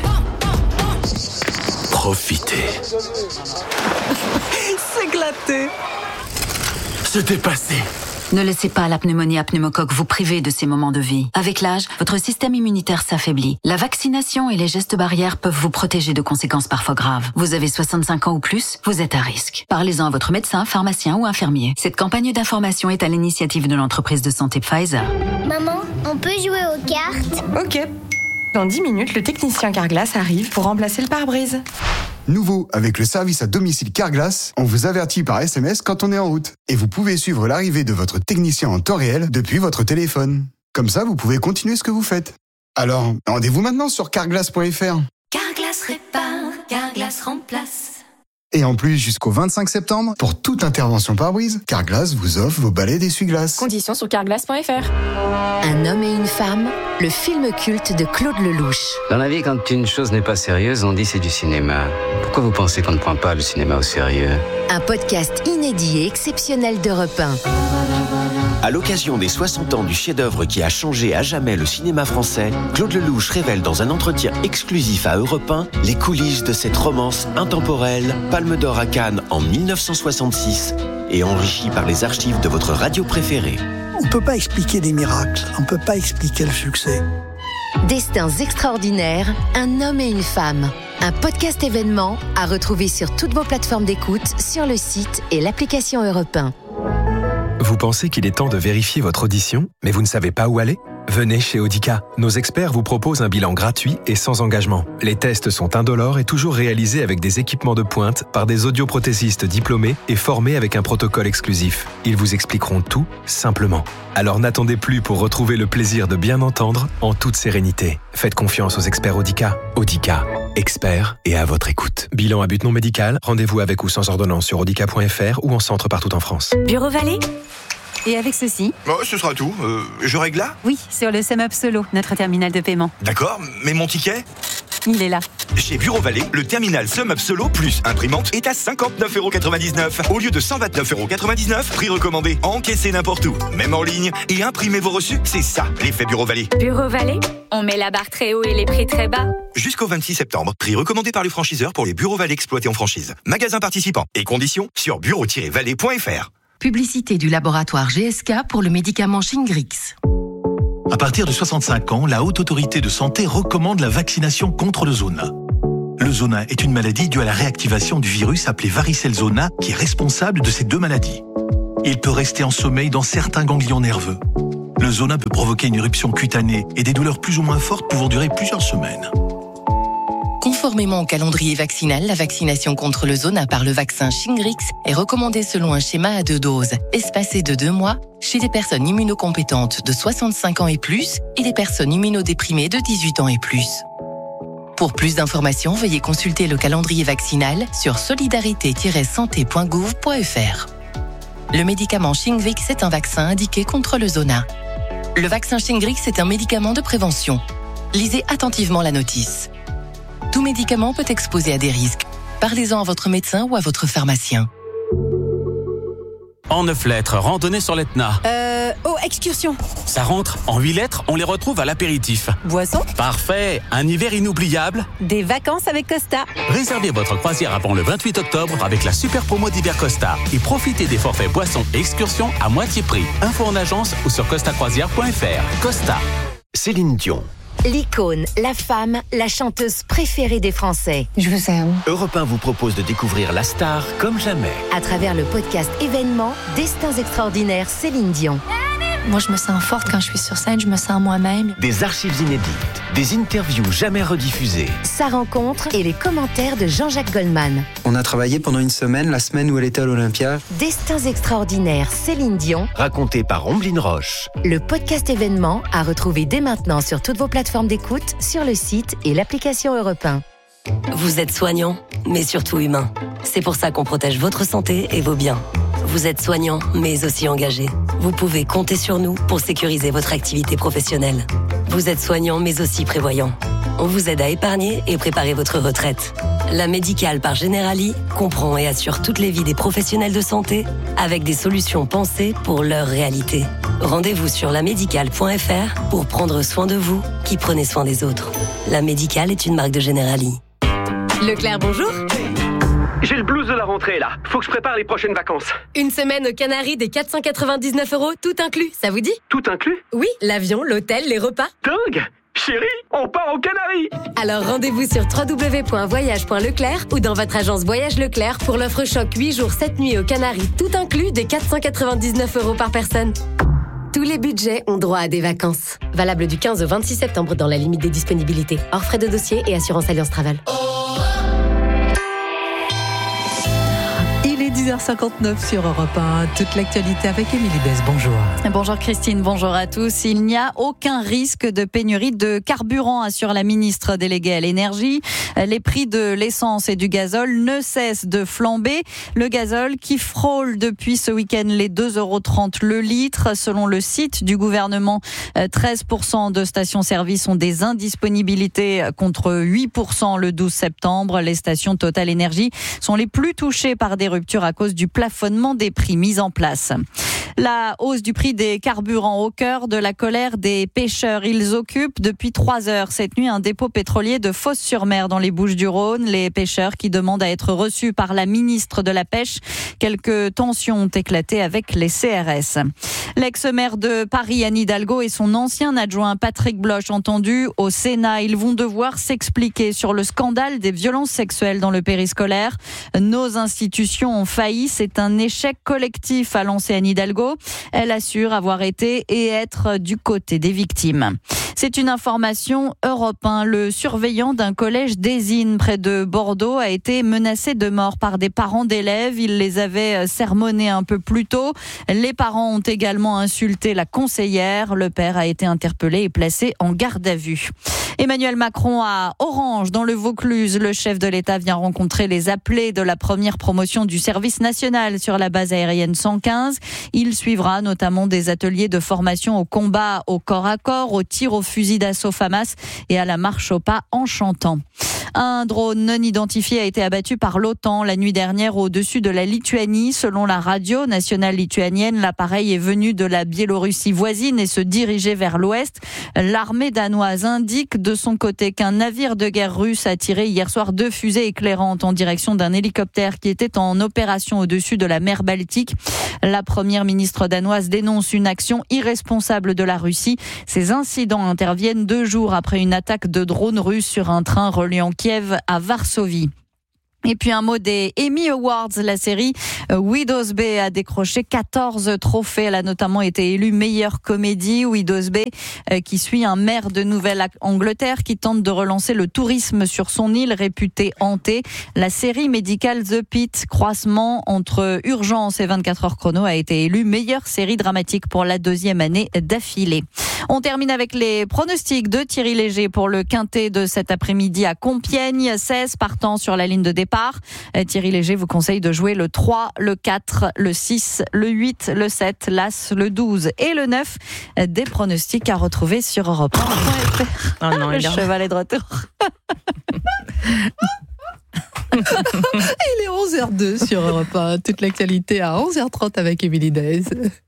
Profitez. S'éclater. Se dépasser. Ne laissez pas la pneumonie à pneumocoque vous priver de ces moments de vie. Avec l'âge, votre système immunitaire s'affaiblit. La vaccination et les gestes barrières peuvent vous protéger de conséquences parfois graves. Vous avez 65 ans ou plus, vous êtes à risque. Parlez-en à votre médecin, pharmacien ou infirmier. Cette campagne d'information est à l'initiative de l'entreprise de santé Pfizer. Maman, on peut jouer aux cartes ? Ok. Dans 10 minutes, le technicien Carglass arrive pour remplacer le pare-brise. Nouveau, avec le service à domicile Carglass, on vous avertit par SMS quand on est en route. Et vous pouvez suivre l'arrivée de votre technicien en temps réel depuis votre téléphone. Comme ça, vous pouvez continuer ce que vous faites. Alors, rendez-vous maintenant sur carglass.fr. Carglass répare, Carglass remplace. Et en plus, jusqu'au 25 septembre, pour toute intervention pare-brise, Carglass vous offre vos balais d'essuie-glace. Conditions sur carglass.fr. Un homme et une femme, le film culte de Claude Lelouch. Dans la vie, quand une chose n'est pas sérieuse, on dit c'est du cinéma. Pourquoi vous pensez qu'on ne prend pas le cinéma au sérieux ? Un podcast inédit et exceptionnel d'Europe 1. À l'occasion des 60 ans du chef-d'œuvre qui a changé à jamais le cinéma français, Claude Lelouch révèle dans un entretien exclusif à Europe 1 les coulisses de cette romance intemporelle, Palme d'Or à Cannes en 1966 et enrichie par les archives de votre radio préférée. On ne peut pas expliquer des miracles, on ne peut pas expliquer le succès. Destins extraordinaires, un homme et une femme. Un podcast événement à retrouver sur toutes vos plateformes d'écoute, sur le site et l'application Europe 1. Vous pensez qu'il est temps de vérifier votre audition, mais vous ne savez pas où aller ? Venez chez Audica. Nos experts vous proposent un bilan gratuit et sans engagement. Les tests sont indolores et toujours réalisés avec des équipements de pointe par des audioprothésistes diplômés et formés avec un protocole exclusif. Ils vous expliqueront tout simplement. Alors n'attendez plus pour retrouver le plaisir de bien entendre en toute sérénité. Faites confiance aux experts Audica. Audica, experts et à votre écoute. Bilan à but non médical, rendez-vous avec ou sans ordonnance sur audica.fr ou en centre partout en France. Bureau Vallée. Et avec ceci ? Ce sera tout. Je règle là ? Oui, sur le SumUp Solo, notre terminal de paiement. D'accord, mais mon ticket ? Il est là. Chez Bureau Vallée, le terminal SumUp Solo plus imprimante est à 59,99 € au lieu de 129,99 €. Prix recommandé. Encaissez n'importe où, même en ligne, et imprimez vos reçus. C'est ça, l'effet Bureau Vallée. Bureau Vallée, on met la barre très haut et les prix très bas. Jusqu'au 26 septembre. Prix recommandé par les franchiseurs pour les Bureau Vallée exploités en franchise. Magasins participants et conditions sur bureau-vallée.fr. Publicité du laboratoire GSK pour le médicament Shingrix. À partir de 65 ans, la Haute Autorité de Santé recommande la vaccination contre le zona. Le zona est une maladie due à la réactivation du virus appelé varicelle zona qui est responsable de ces deux maladies. Il peut rester en sommeil dans certains ganglions nerveux. Le zona peut provoquer une éruption cutanée et des douleurs plus ou moins fortes pouvant durer plusieurs semaines. Conformément au calendrier vaccinal, la vaccination contre le zona par le vaccin Shingrix est recommandée selon un schéma à 2 doses, espacé de 2 mois, chez les personnes immunocompétentes de 65 ans et plus et les personnes immunodéprimées de 18 ans et plus. Pour plus d'informations, veuillez consulter le calendrier vaccinal sur solidarité-santé.gouv.fr. Le médicament Shingrix est un vaccin indiqué contre le zona. Le vaccin Shingrix est un médicament de prévention. Lisez attentivement la notice. Tout médicament peut exposer à des risques. Parlez-en à votre médecin ou à votre pharmacien. En 9 lettres, randonnée sur l'Etna. Excursion. Ça rentre. En 8 lettres, on les retrouve à l'apéritif. Boisson. Parfait. Un hiver inoubliable. Des vacances avec Costa. Réservez votre croisière avant le 28 octobre avec la super promo d'hiver Costa et profitez des forfaits boissons et excursions à moitié prix. Info en agence ou sur costacroisière.fr. Costa. Céline Dion. L'icône, la femme, la chanteuse préférée des Français. Je vous aime. Europe 1 vous propose de découvrir la star comme jamais. À travers le podcast événement Destins extraordinaires Céline Dion. Moi, je me sens forte quand je suis sur scène, je me sens moi-même. Des archives inédites, des interviews jamais rediffusées. Sa rencontre et les commentaires de Jean-Jacques Goldman. On a travaillé pendant une semaine, la semaine où elle était à l'Olympia. Destins extraordinaires Céline Dion. Raconté par Omblin Roche. Le podcast événement à retrouver dès maintenant sur toutes vos plateformes d'écoute, sur le site et l'application Europe 1. Vous êtes soignant, mais surtout humain. C'est pour ça qu'on protège votre santé et vos biens. Vous êtes soignant, mais aussi engagé. Vous pouvez compter sur nous pour sécuriser votre activité professionnelle. Vous êtes soignant, mais aussi prévoyant. On vous aide à épargner et préparer votre retraite. La Médicale par Generali comprend et assure toutes les vies des professionnels de santé avec des solutions pensées pour leur réalité. Rendez-vous sur lamédicale.fr pour prendre soin de vous qui prenez soin des autres. La Médicale est une marque de Generali. Leclerc, bonjour. J'ai le blues de la rentrée, là. Faut que je prépare les prochaines vacances. Une semaine aux Canaries des 499 €, tout inclus, ça vous dit? Tout inclus? Oui, l'avion, l'hôtel, les repas. Dingue! Chérie, on part aux Canaries! Alors rendez-vous sur www.voyage.leclerc ou dans votre agence Voyage Leclerc pour l'offre choc 8 jours 7 nuits aux Canaries, tout inclus des 499 € par personne. Tous les budgets ont droit à des vacances. Valable du 15 au 26 septembre dans la limite des disponibilités. Hors frais de dossier et assurance Alliance Travel. 10h59 sur Europe 1. Toute l'actualité avec Émilie Besse. Bonjour. Bonjour Christine, bonjour à tous. Il n'y a aucun risque de pénurie de carburant, assure la ministre déléguée à l'énergie. Les prix de l'essence et du gazole ne cessent de flamber. Le gazole qui frôle depuis ce week-end les 2,30 € le litre. Selon le site du gouvernement, 13% de stations-service ont des indisponibilités contre 8% le 12 septembre. Les stations Total Énergie sont les plus touchées par des ruptures à cause du plafonnement des prix mis en place. La hausse du prix des carburants au cœur de la colère des pêcheurs. Ils occupent depuis 3 heures cette nuit un dépôt pétrolier de Fos-sur-Mer dans les Bouches-du-Rhône. Les pêcheurs qui demandent à être reçus par la ministre de la Pêche. Quelques tensions ont éclaté avec les CRS. L'ex-maire de Paris, Anne Hidalgo, et son ancien adjoint Patrick Bloch entendus au Sénat. Ils vont devoir s'expliquer sur le scandale des violences sexuelles dans le périscolaire. Nos institutions ont failli pays. C'est un échec collectif, a lancé Anne Hidalgo. Elle assure avoir été et être du côté des victimes. C'est une information Europe 1. Le surveillant d'un collège d'Ezine près de Bordeaux a été menacé de mort par des parents d'élèves. Il les avait sermonnés un peu plus tôt. Les parents ont également insulté la conseillère. Le père a été interpellé et placé en garde à vue. Emmanuel Macron à Orange, dans le Vaucluse. Le chef de l'État vient rencontrer les appelés de la première promotion du service national sur la base aérienne 115. Il suivra notamment des ateliers de formation au combat au corps à corps, au tir au fusil d'assaut FAMAS et à la marche au pas en chantant. Un drone non identifié a été abattu par l'OTAN la nuit dernière au-dessus de la Lituanie. Selon la radio nationale lituanienne, l'appareil est venu de la Biélorussie voisine et se dirigeait vers l'ouest. L'armée danoise indique de son côté qu'un navire de guerre russe a tiré hier soir 2 fusées éclairantes en direction d'un hélicoptère qui était en opération au-dessus de la mer Baltique. La première ministre danoise dénonce une action irresponsable de la Russie. Ces incidents interviennent 2 jours après une attaque de drones russes sur un train reliant Kiev à Varsovie. Et puis un mot des Emmy Awards. La série Widow's Bay a décroché 14 trophées. Elle a notamment été élue meilleure comédie. Widow's Bay qui suit un maire de Nouvelle-Angleterre qui tente de relancer le tourisme sur son île réputée hantée. La série médicale The Pitt, croisement entre Urgence et 24 heures chrono, a été élue meilleure série dramatique pour la 2e année d'affilée. On termine avec les pronostics de Thierry Léger pour le quintet de cet après-midi à Compiègne. 16 partants sur la ligne de départ. Thierry Léger vous conseille de jouer le 3, le 4, le 6, le 8, le 7, l'As, le 12 et le 9. Des pronostics à retrouver sur Europe 1. Oh non, le cheval est de retour. Il est 11h02 sur Europe 1. Toute l'actualité à 11h30 avec Émilie Daez.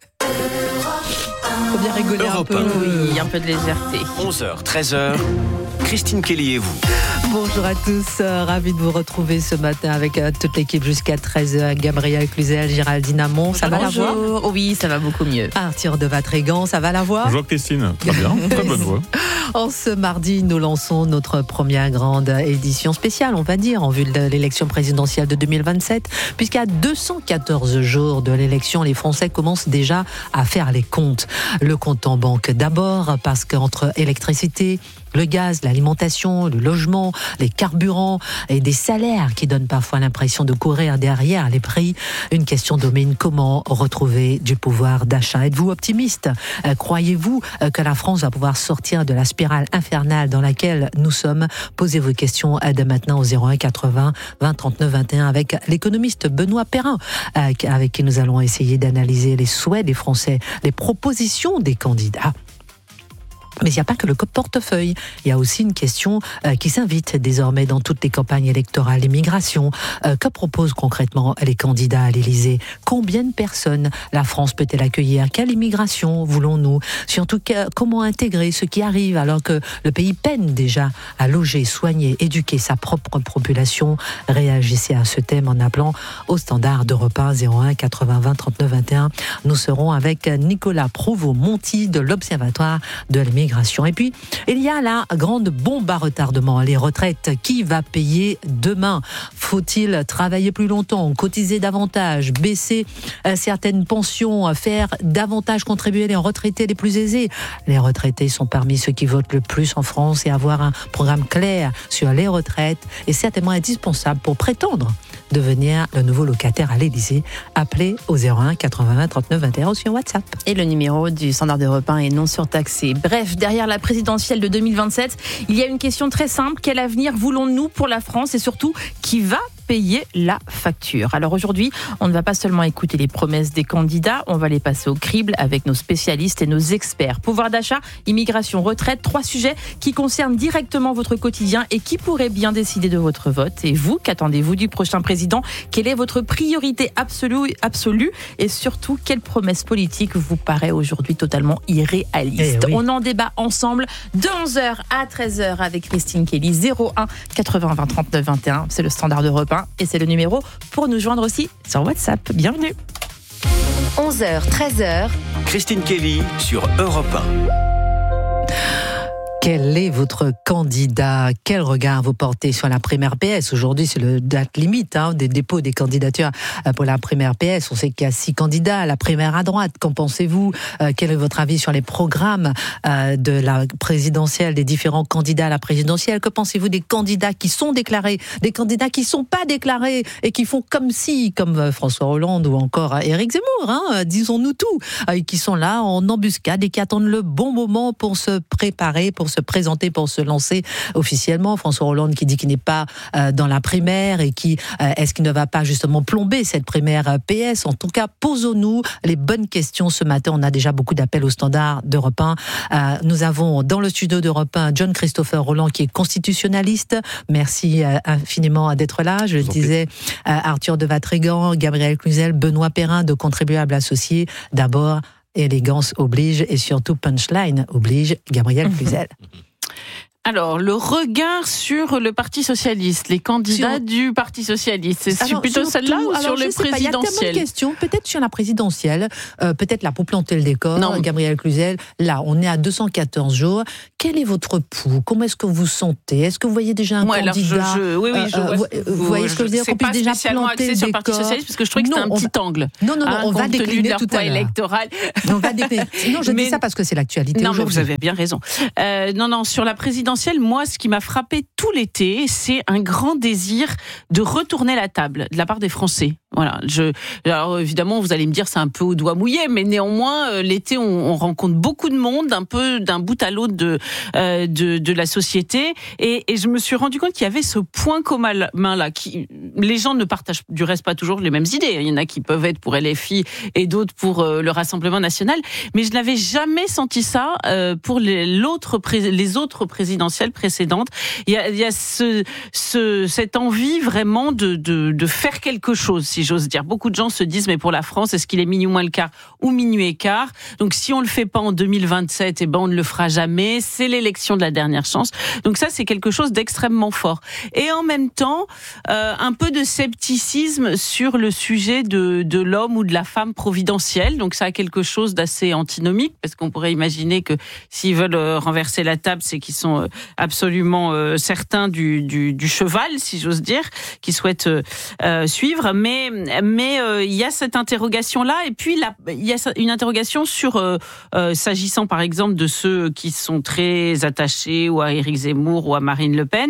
Faut bien rigoler Europe un peu. Oui, un peu de légèreté. 11h, 13h, Christine Kelly et vous. Bonjour à tous, ravi de vous retrouver ce matin avec toute l'équipe jusqu'à 13h. Gabriel Cluzel, Géraldine Amont, ça va la voix? Oui, ça va beaucoup mieux. Arthur de Vatrigan, ça va la voix? Bonjour Christine, très bien, très bonne voix. En ce mardi, nous lançons notre première grande édition spéciale, on va dire, en vue de l'élection présidentielle de 2027. Puisqu'à 214 jours de l'élection, les Français commencent déjà à faire les comptes. Le compte en banque d'abord, parce qu'entre électricité, le gaz, l'alimentation, le logement, les carburants et des salaires qui donnent parfois l'impression de courir derrière les prix, une question domine: comment retrouver du pouvoir d'achat? Êtes-vous optimiste? Croyez-vous que la France va pouvoir sortir de la spirale infernale dans laquelle nous sommes? Posez vos questions dès maintenant au 01 80 20 39 21 avec l'économiste Benoît Perrin, avec qui nous allons essayer d'analyser les souhaits des Français, les propositions des candidats. Mais il n'y a pas que le portefeuille. Il y a aussi une question qui s'invite désormais dans toutes les campagnes électorales, l'immigration. Que proposent concrètement les candidats à l'Élysée? Combien de personnes la France peut-elle accueillir? Quelle immigration voulons-nous? Surtout, comment intégrer ceux qui arrivent alors que le pays peine déjà à loger, soigner, éduquer sa propre population? Réagissez à ce thème en appelant au standard d'Europe 1 01 80 20 39 21. Nous serons avec Nicolas Provost-Monti de l'Observatoire de l'immigration. Et puis, il y a la grande bombe à retardement, les retraites. Qui va payer demain? Faut-il travailler plus longtemps, cotiser davantage, baisser certaines pensions, faire davantage contribuer les retraités les plus aisés? Les retraités sont parmi ceux qui votent le plus en France et avoir un programme clair sur les retraites est certainement indispensable pour prétendre devenir le nouveau locataire à l'Élysée. Appelez au 01 80 39 21 sur WhatsApp. Et le numéro du standard d'Europe 1 est non surtaxé. Bref, derrière la présidentielle de 2027, il y a une question très simple. Quel avenir voulons-nous pour la France et surtout, qui va payer la facture? Alors aujourd'hui, on ne va pas seulement écouter les promesses des candidats, on va les passer au crible avec nos spécialistes et nos experts. Pouvoir d'achat, immigration, retraite, 3 sujets qui concernent directement votre quotidien et qui pourraient bien décider de votre vote. Et vous, qu'attendez-vous du prochain président? Quelle est votre priorité absolue et surtout, quelle promesse politique vous paraît aujourd'hui totalement irréaliste? Oui. On en débat ensemble de 11h à 13h avec Christine Kelly. 01 80 20 39 21, c'est le standard d'Europe 1 et c'est le numéro pour nous joindre aussi sur WhatsApp. Bienvenue. 11h, 13h. Christine Kelly sur Europe 1. Quel est votre candidat? Quel regard vous portez sur la primaire PS? Aujourd'hui, c'est le date limite des dépôts des candidatures pour la primaire PS. On sait qu'il y a 6 candidats. La primaire à droite, qu'en pensez-vous? Quel est votre avis sur les programmes de la présidentielle, des différents candidats à la présidentielle? Que pensez-vous des candidats qui sont déclarés, des candidats qui ne sont pas déclarés et qui font comme François Hollande ou encore Éric Zemmour, disons-nous tout, qui sont là en embuscade et qui attendent le bon moment pour se préparer, pour se présenter, pour se lancer officiellement. François Hollande qui dit qu'il n'est pas dans la primaire et qui est-ce qu'il ne va pas justement plomber cette primaire PS? En tout cas, posons-nous les bonnes questions ce matin. On a déjà beaucoup d'appels au standard d'Europe 1. Nous avons dans le studio d'Europe 1 John Christopher Roland qui est constitutionnaliste. Merci infiniment d'être là. Je le disais, Arthur de Vatrigan, Gabriel Cluzel, Benoît Perrin de Contribuables Associés. D'abord, élégance oblige et surtout punchline oblige, Gabriel Cluzel. Alors, le regard sur le Parti Socialiste, les candidats du Parti Socialiste, c'est plutôt celle-là ou sur le présidentiel? Il y a tellement de questions, peut-être sur la présidentielle, peut-être là pour planter le décor, Gabriel Cluzel, là on est à 214 jours, quel est votre pouls? Comment est-ce que vous sentez? Est-ce que vous voyez déjà un candidat? Vous voyez ce que je veux dire? C'est pas déjà spécialement axé sur le Parti Socialiste, parce que je trouvais que c'était un petit angle. Non, on va décliner tout à l'heure. Électoral. On va décliner. Non, je dis ça parce que c'est l'actualité aujourd'hui. Non, vous avez bien raison. Non, sur la présidentielle, moi, ce qui m'a frappé tout l'été, c'est un grand désir de retourner la table de la part des Français. Voilà. Alors évidemment, vous allez me dire, c'est un peu au doigt mouillé, mais néanmoins, l'été, on rencontre beaucoup de monde, un peu d'un bout à l'autre de la société, et je me suis rendu compte qu'il y avait ce point commun là, qui les gens ne partagent du reste pas toujours les mêmes idées. Il y en a qui peuvent être pour LFI et d'autres pour le Rassemblement national, mais je n'avais jamais senti ça pour les autres présidentielles précédentes. Il y a cette envie vraiment de faire quelque chose, si j'ose dire. Beaucoup de gens se disent, mais pour la France, est-ce qu'il est minuit moins le quart ou minuit et quart? Donc si on le fait pas en 2027, on ne le fera jamais. C'est l'élection de la dernière chance. Donc ça, c'est quelque chose d'extrêmement fort. Et en même temps, un peu de scepticisme sur le sujet de l'homme ou de la femme providentielle. Donc ça a quelque chose d'assez antinomique, parce qu'on pourrait imaginer que s'ils veulent renverser la table, c'est qu'ils sont absolument certains du cheval, si j'ose dire, qu'ils souhaitent suivre. Mais il y a cette interrogation-là, et puis il y a une interrogation sur, s'agissant par exemple de ceux qui sont très attachés ou à Éric Zemmour ou à Marine Le Pen,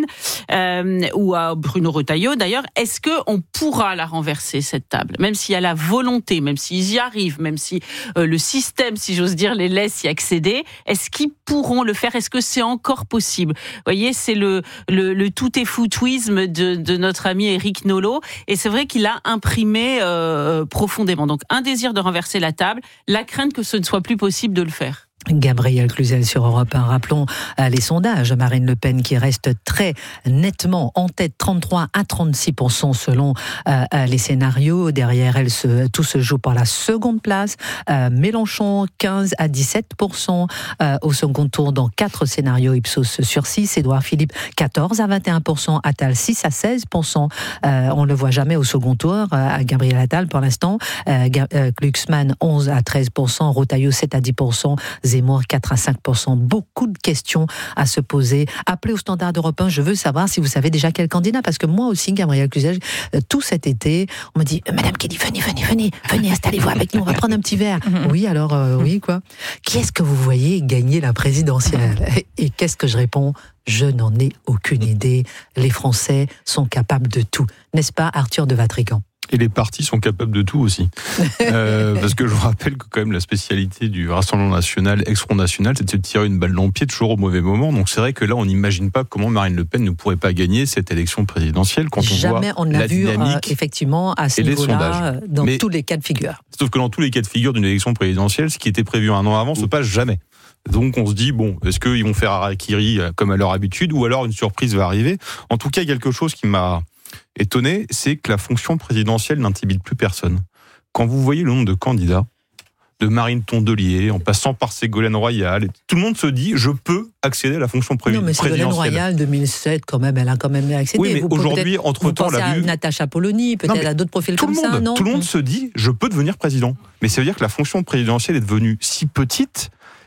ou à Bruno Retailleau d'ailleurs, est-ce qu'on pourra la renverser, cette table? Même s'il y a la volonté, même s'ils y arrivent, même si le système, si j'ose dire, les laisse y accéder, est-ce qu'ils pourront le faire? Est-ce que c'est encore possible? Vous voyez, c'est le tout est foutouisme de notre ami Éric Nolot, et c'est vrai qu'il a imprimé profondément. Donc un désir de renverser la table, la crainte que ce ne soit plus possible de le faire. Gabriel Cluzel sur Europe 1. Rappelons les sondages. Marine Le Pen qui reste très nettement en tête, 33 à 36% selon les scénarios. Derrière elle, tout se joue par la seconde place. Mélenchon, 15 à 17% au second tour dans 4 scénarios Ipsos sur 6. Édouard Philippe, 14 à 21%. Attal, 6 à 16%. On ne le voit jamais au second tour. Gabriel Attal pour l'instant. Glucksmann, 11 à 13%. Retailleau, 7 à 10%. Zemmour, 4 à 5%. Beaucoup de questions à se poser. Appelez au standard d'Europe 1. Je veux savoir si vous savez déjà quel candidat, parce que moi aussi, Gabriel Cluzel, tout cet été, on me dit, Madame Kelly, venez, installez-vous avec nous, on va prendre un petit verre. Oui, alors, oui, quoi. Qui est-ce que vous voyez gagner la présidentielle? Et qu'est-ce que je réponds? Je n'en ai aucune idée. Les Français sont capables de tout. N'est-ce pas, Arthur de Vatrigan? Et les partis sont capables de tout aussi. Parce que je vous rappelle que quand même la spécialité du Rassemblement National, ex-Front National, c'est de se tirer une balle dans le pied toujours au mauvais moment. Donc c'est vrai que là, on n'imagine pas comment Marine Le Pen ne pourrait pas gagner cette élection présidentielle quand Jamais on voit la dynamique vu, effectivement, à ce niveau-là, dans tous les cas de figure. Sauf que dans tous les cas de figure d'une élection présidentielle, ce qui était prévu un an avant se passe jamais. Donc on se dit, est-ce qu'ils vont faire harakiri comme à leur habitude, ou alors une surprise va arriver? En tout cas, quelque chose qui m'a étonné, c'est que la fonction présidentielle n'intimide plus personne. Quand vous voyez le nombre de candidats, de Marine Tondelier, en passant par Ségolène Royal, tout le monde se dit, je peux accéder à la fonction présidentielle. Non, mais Ségolène Royal, 2007, quand même, elle a quand même accédé. Oui, mais aujourd'hui, entre-temps, on a vu Natacha Polony, peut-être à d'autres profils comme ça, non? Tout le monde se dit, je peux devenir président. Mais ça veut dire que la fonction présidentielle est devenue si petite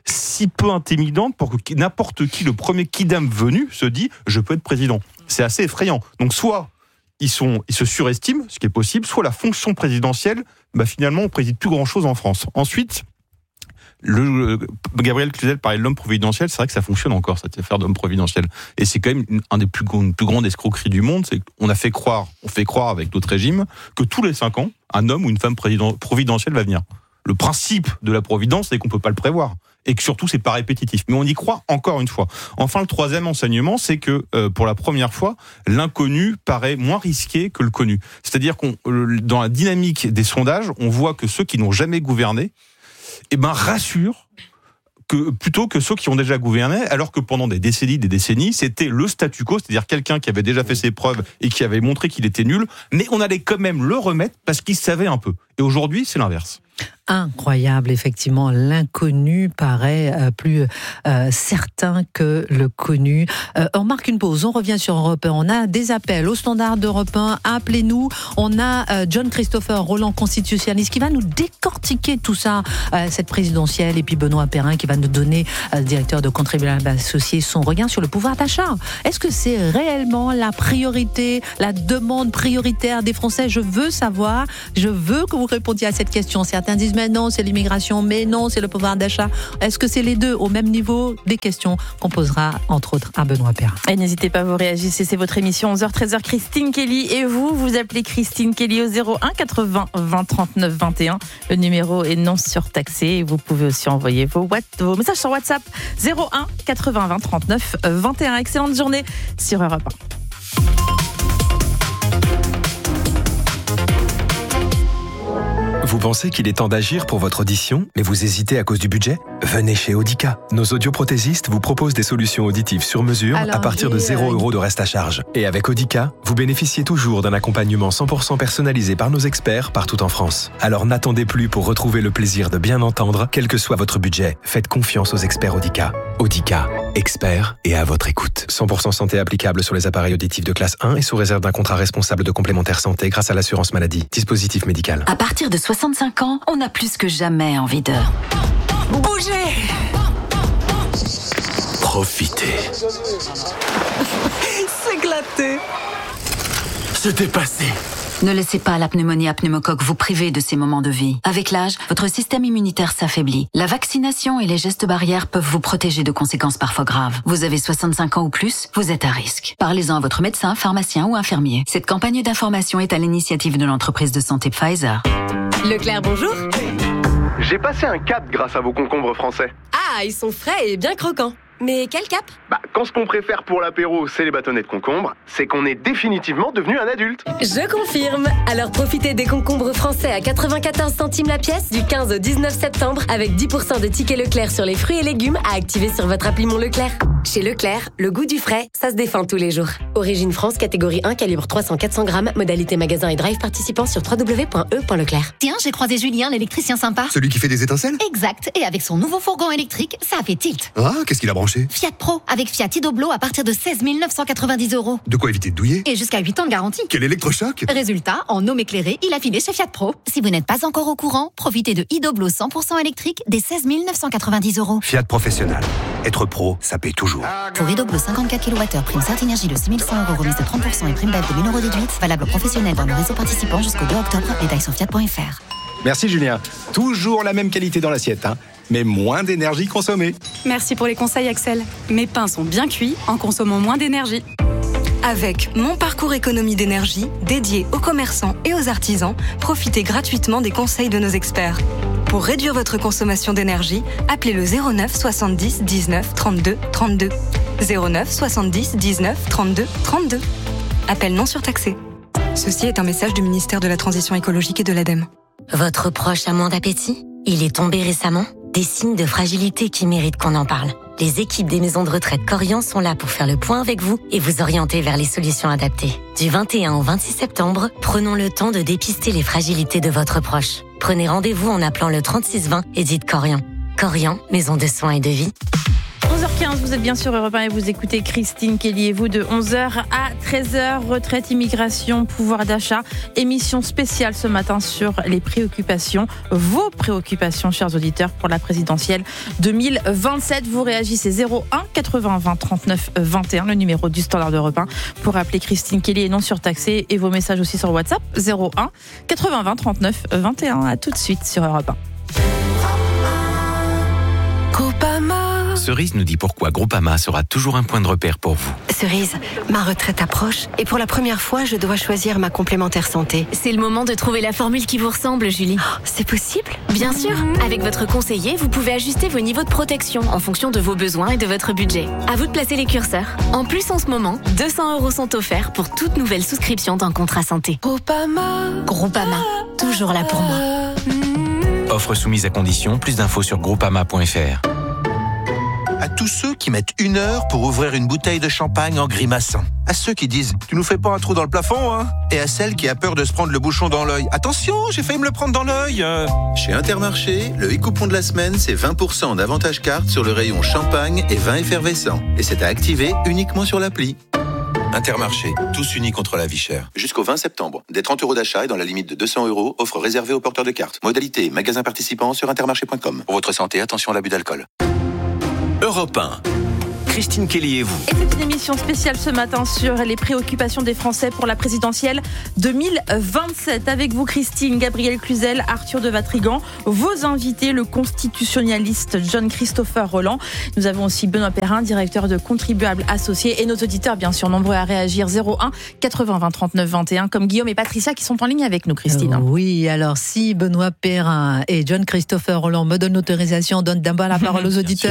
si peu intimidante pour que n'importe qui, le premier kidam venu, se dit « je peux être président ». C'est assez effrayant. Donc soit ils se surestiment, ce qui est possible, soit la fonction présidentielle, finalement on préside plus grand-chose en France. Ensuite, Gabriel Cluzel parlait de l'homme providentiel, c'est vrai que ça fonctionne encore, cette affaire d'homme providentiel. Et c'est quand même un des plus grandes escroqueries du monde, c'est qu'on fait croire avec d'autres régimes, que tous les 5 ans, un homme ou une femme providentielle va venir. Le principe de la providence, c'est qu'on peut pas le prévoir. Et que surtout, c'est pas répétitif. Mais on y croit encore une fois. Enfin, le troisième enseignement, c'est que, pour la première fois, l'inconnu paraît moins risqué que le connu. C'est-à-dire dans la dynamique des sondages, on voit que ceux qui n'ont jamais gouverné, rassurent plutôt que ceux qui ont déjà gouverné, alors que pendant des décennies, c'était le statu quo, c'est-à-dire quelqu'un qui avait déjà fait ses preuves et qui avait montré qu'il était nul, mais on allait quand même le remettre parce qu'il savait un peu. Et aujourd'hui, c'est l'inverse. Incroyable, effectivement, l'inconnu paraît plus certain que le connu. On marque une pause, on revient sur Europe 1. On a des appels au standard d'Europe 1, appelez-nous. On a John Christopher Roland, constitutionnaliste, qui va nous décortiquer tout ça, cette présidentielle, et puis Benoît Perrin qui va nous donner, directeur de Contribuables Associés, son regard sur le pouvoir d'achat. Est-ce que c'est réellement la priorité, la demande prioritaire des Français? Je veux savoir, je veux que vous répondiez à cette question. Certains disent mais non, c'est l'immigration, mais non, c'est le pouvoir d'achat. Est-ce que c'est les deux au même niveau? Des questions qu'on posera entre autres à Benoît Perrin. Et n'hésitez pas, vous réagissez, c'est votre émission 11h-13h, Christine Kelly. Et vous appelez Christine Kelly au 01 80 20 39 21. Le numéro est non surtaxé et vous pouvez aussi envoyer vos messages sur WhatsApp 01 80 20 39 21. Excellente journée sur Europe 1. Vous pensez qu'il est temps d'agir pour votre audition, mais vous hésitez à cause du budget? Venez chez Audica. Nos audioprothésistes vous proposent des solutions auditives sur mesure à partir de 0 € de reste à charge. Et avec Audica, vous bénéficiez toujours d'un accompagnement 100% personnalisé par nos experts partout en France. Alors n'attendez plus pour retrouver le plaisir de bien entendre, quel que soit votre budget. Faites confiance aux experts Audica. Audica, experts et à votre écoute. 100% santé applicable sur les appareils auditifs de classe 1 et sous réserve d'un contrat responsable de complémentaire santé grâce à l'assurance maladie. Dispositif médical. À partir de 65 ans, on a plus que jamais envie de bouger. Profitez. S'éclater. Se dépasser. Ne laissez pas la pneumonie à pneumocoque vous priver de ces moments de vie. Avec l'âge, votre système immunitaire s'affaiblit. La vaccination et les gestes barrières peuvent vous protéger de conséquences parfois graves. Vous avez 65 ans ou plus, vous êtes à risque. Parlez-en à votre médecin, pharmacien ou infirmier. Cette campagne d'information est à l'initiative de l'entreprise de santé Pfizer. Leclerc, bonjour. J'ai passé un cap grâce à vos concombres français. Ah, ils sont frais et bien croquants. Mais quel cap? Quand ce qu'on préfère pour l'apéro, c'est les bâtonnets de concombre, c'est qu'on est définitivement devenu un adulte. Je confirme. Alors profitez des concombres français à 94 centimes la pièce du 15 au 19 septembre avec 10% de tickets Leclerc sur les fruits et légumes à activer sur votre appli Mon Leclerc. Chez Leclerc, le goût du frais, ça se défend tous les jours. Origine France, catégorie 1, calibre 300-400 grammes, modalité magasin et drive participant sur www.e.leclerc. Tiens, j'ai croisé Julien, l'électricien sympa. Celui qui fait des étincelles? Exact, et avec son nouveau fourgon électrique, ça a fait tilt. Ah, qu'est-ce qu'il a branché? Fiat Pro, avec Fiat Idoblo à partir de 16 990 €. De quoi éviter de douiller? Et jusqu'à 8 ans de garantie. Quel électrochoc! Résultat, en homme éclairé, il a filé chez Fiat Pro. Si vous n'êtes pas encore au courant, profitez de Idoblo 100% électrique des 16 990 €. Fiat Professionnel. Être pro, ça paye toujours. Pour Idoblo 54 kWh, prime Certinergie de 6 100 € remise de 30% et prime BEP de 1 000 € déduite. Valable professionnel dans le réseau participant jusqu'au 2 octobre. Détails sur fiat.fr. Merci Julien. Toujours la même qualité dans l'assiette, mais moins d'énergie consommée. Merci pour les conseils Axel. Mes pains sont bien cuits en consommant moins d'énergie. Avec Mon Parcours Économie d'énergie, dédié aux commerçants et aux artisans, profitez gratuitement des conseils de nos experts. Pour réduire votre consommation d'énergie, appelez le 09 70 19 32 32. 09 70 19 32 32. Appel non surtaxé. Ceci est un message du ministère de la Transition écologique et de l'ADEME. Votre proche a moins d'appétit? Il est tombé récemment? Des signes de fragilité qui méritent qu'on en parle. Les équipes des maisons de retraite Corian sont là pour faire le point avec vous et vous orienter vers les solutions adaptées. Du 21 au 26 septembre, prenons le temps de dépister les fragilités de votre proche. Prenez rendez-vous en appelant le 36 20 et dites Corian. Corian, maison de soins et de vie. 11h15, vous êtes bien sur Europe 1 et vous écoutez Christine Kelly et vous de 11h à 13h. Retraite, immigration, pouvoir d'achat. Émission spéciale ce matin sur les préoccupations, vos préoccupations, chers auditeurs, pour la présidentielle 2027. Vous réagissez 01 80 20 39 21, le numéro du standard d'Europe 1 pour appeler Christine Kelly et non surtaxé. Et vos messages aussi sur WhatsApp 01 80 20 39 21. À tout de suite sur Europe 1. Cerise nous dit pourquoi Groupama sera toujours un point de repère pour vous. Cerise, ma retraite approche et pour la première fois, je dois choisir ma complémentaire santé. C'est le moment de trouver la formule qui vous ressemble, Julie. Oh, c'est possible ? Bien sûr. Avec votre conseiller, vous pouvez ajuster vos niveaux de protection en fonction de vos besoins et de votre budget. À vous de placer les curseurs. En plus, en ce moment, 200 € sont offerts pour toute nouvelle souscription d'un contrat santé. Groupama, toujours là pour moi. Offre soumise à condition, plus d'infos sur groupama.fr. À tous ceux qui mettent 1 heure pour ouvrir une bouteille de champagne en grimaçant. À ceux qui disent « Tu nous fais pas un trou dans le plafond, hein ?» Et à celle qui a peur de se prendre le bouchon dans l'œil. « Attention, j'ai failli me le prendre dans l'œil !» Chez Intermarché, le e-coupon de la semaine, c'est 20% d'avantage carte sur le rayon champagne et vin effervescent. Et c'est à activer uniquement sur l'appli. Intermarché, tous unis contre la vie chère. Jusqu'au 20 septembre. Des 30 € d'achat et dans la limite de 200 €, offre réservée aux porteurs de cartes. Modalité, magasin participant sur intermarché.com. Pour votre santé, attention à l'abus d'alcool. Europe 1. Christine Kelly et vous. Et c'est une émission spéciale ce matin sur les préoccupations des Français pour la présidentielle 2027. Avec vous, Christine, Gabriel Cluzel, Arthur de Vatrigan, vos invités, le constitutionnaliste John-Christopher Rolland. Nous avons aussi Benoît Perrin, directeur de Contribuables Associés, et nos auditeurs, bien sûr, nombreux à réagir. 01 80 20 39 21, comme Guillaume et Patricia qui sont en ligne avec nous, Christine. Oui, alors si Benoît Perrin et John-Christopher Rolland me donnent l'autorisation, donne d'abord la parole aux auditeurs.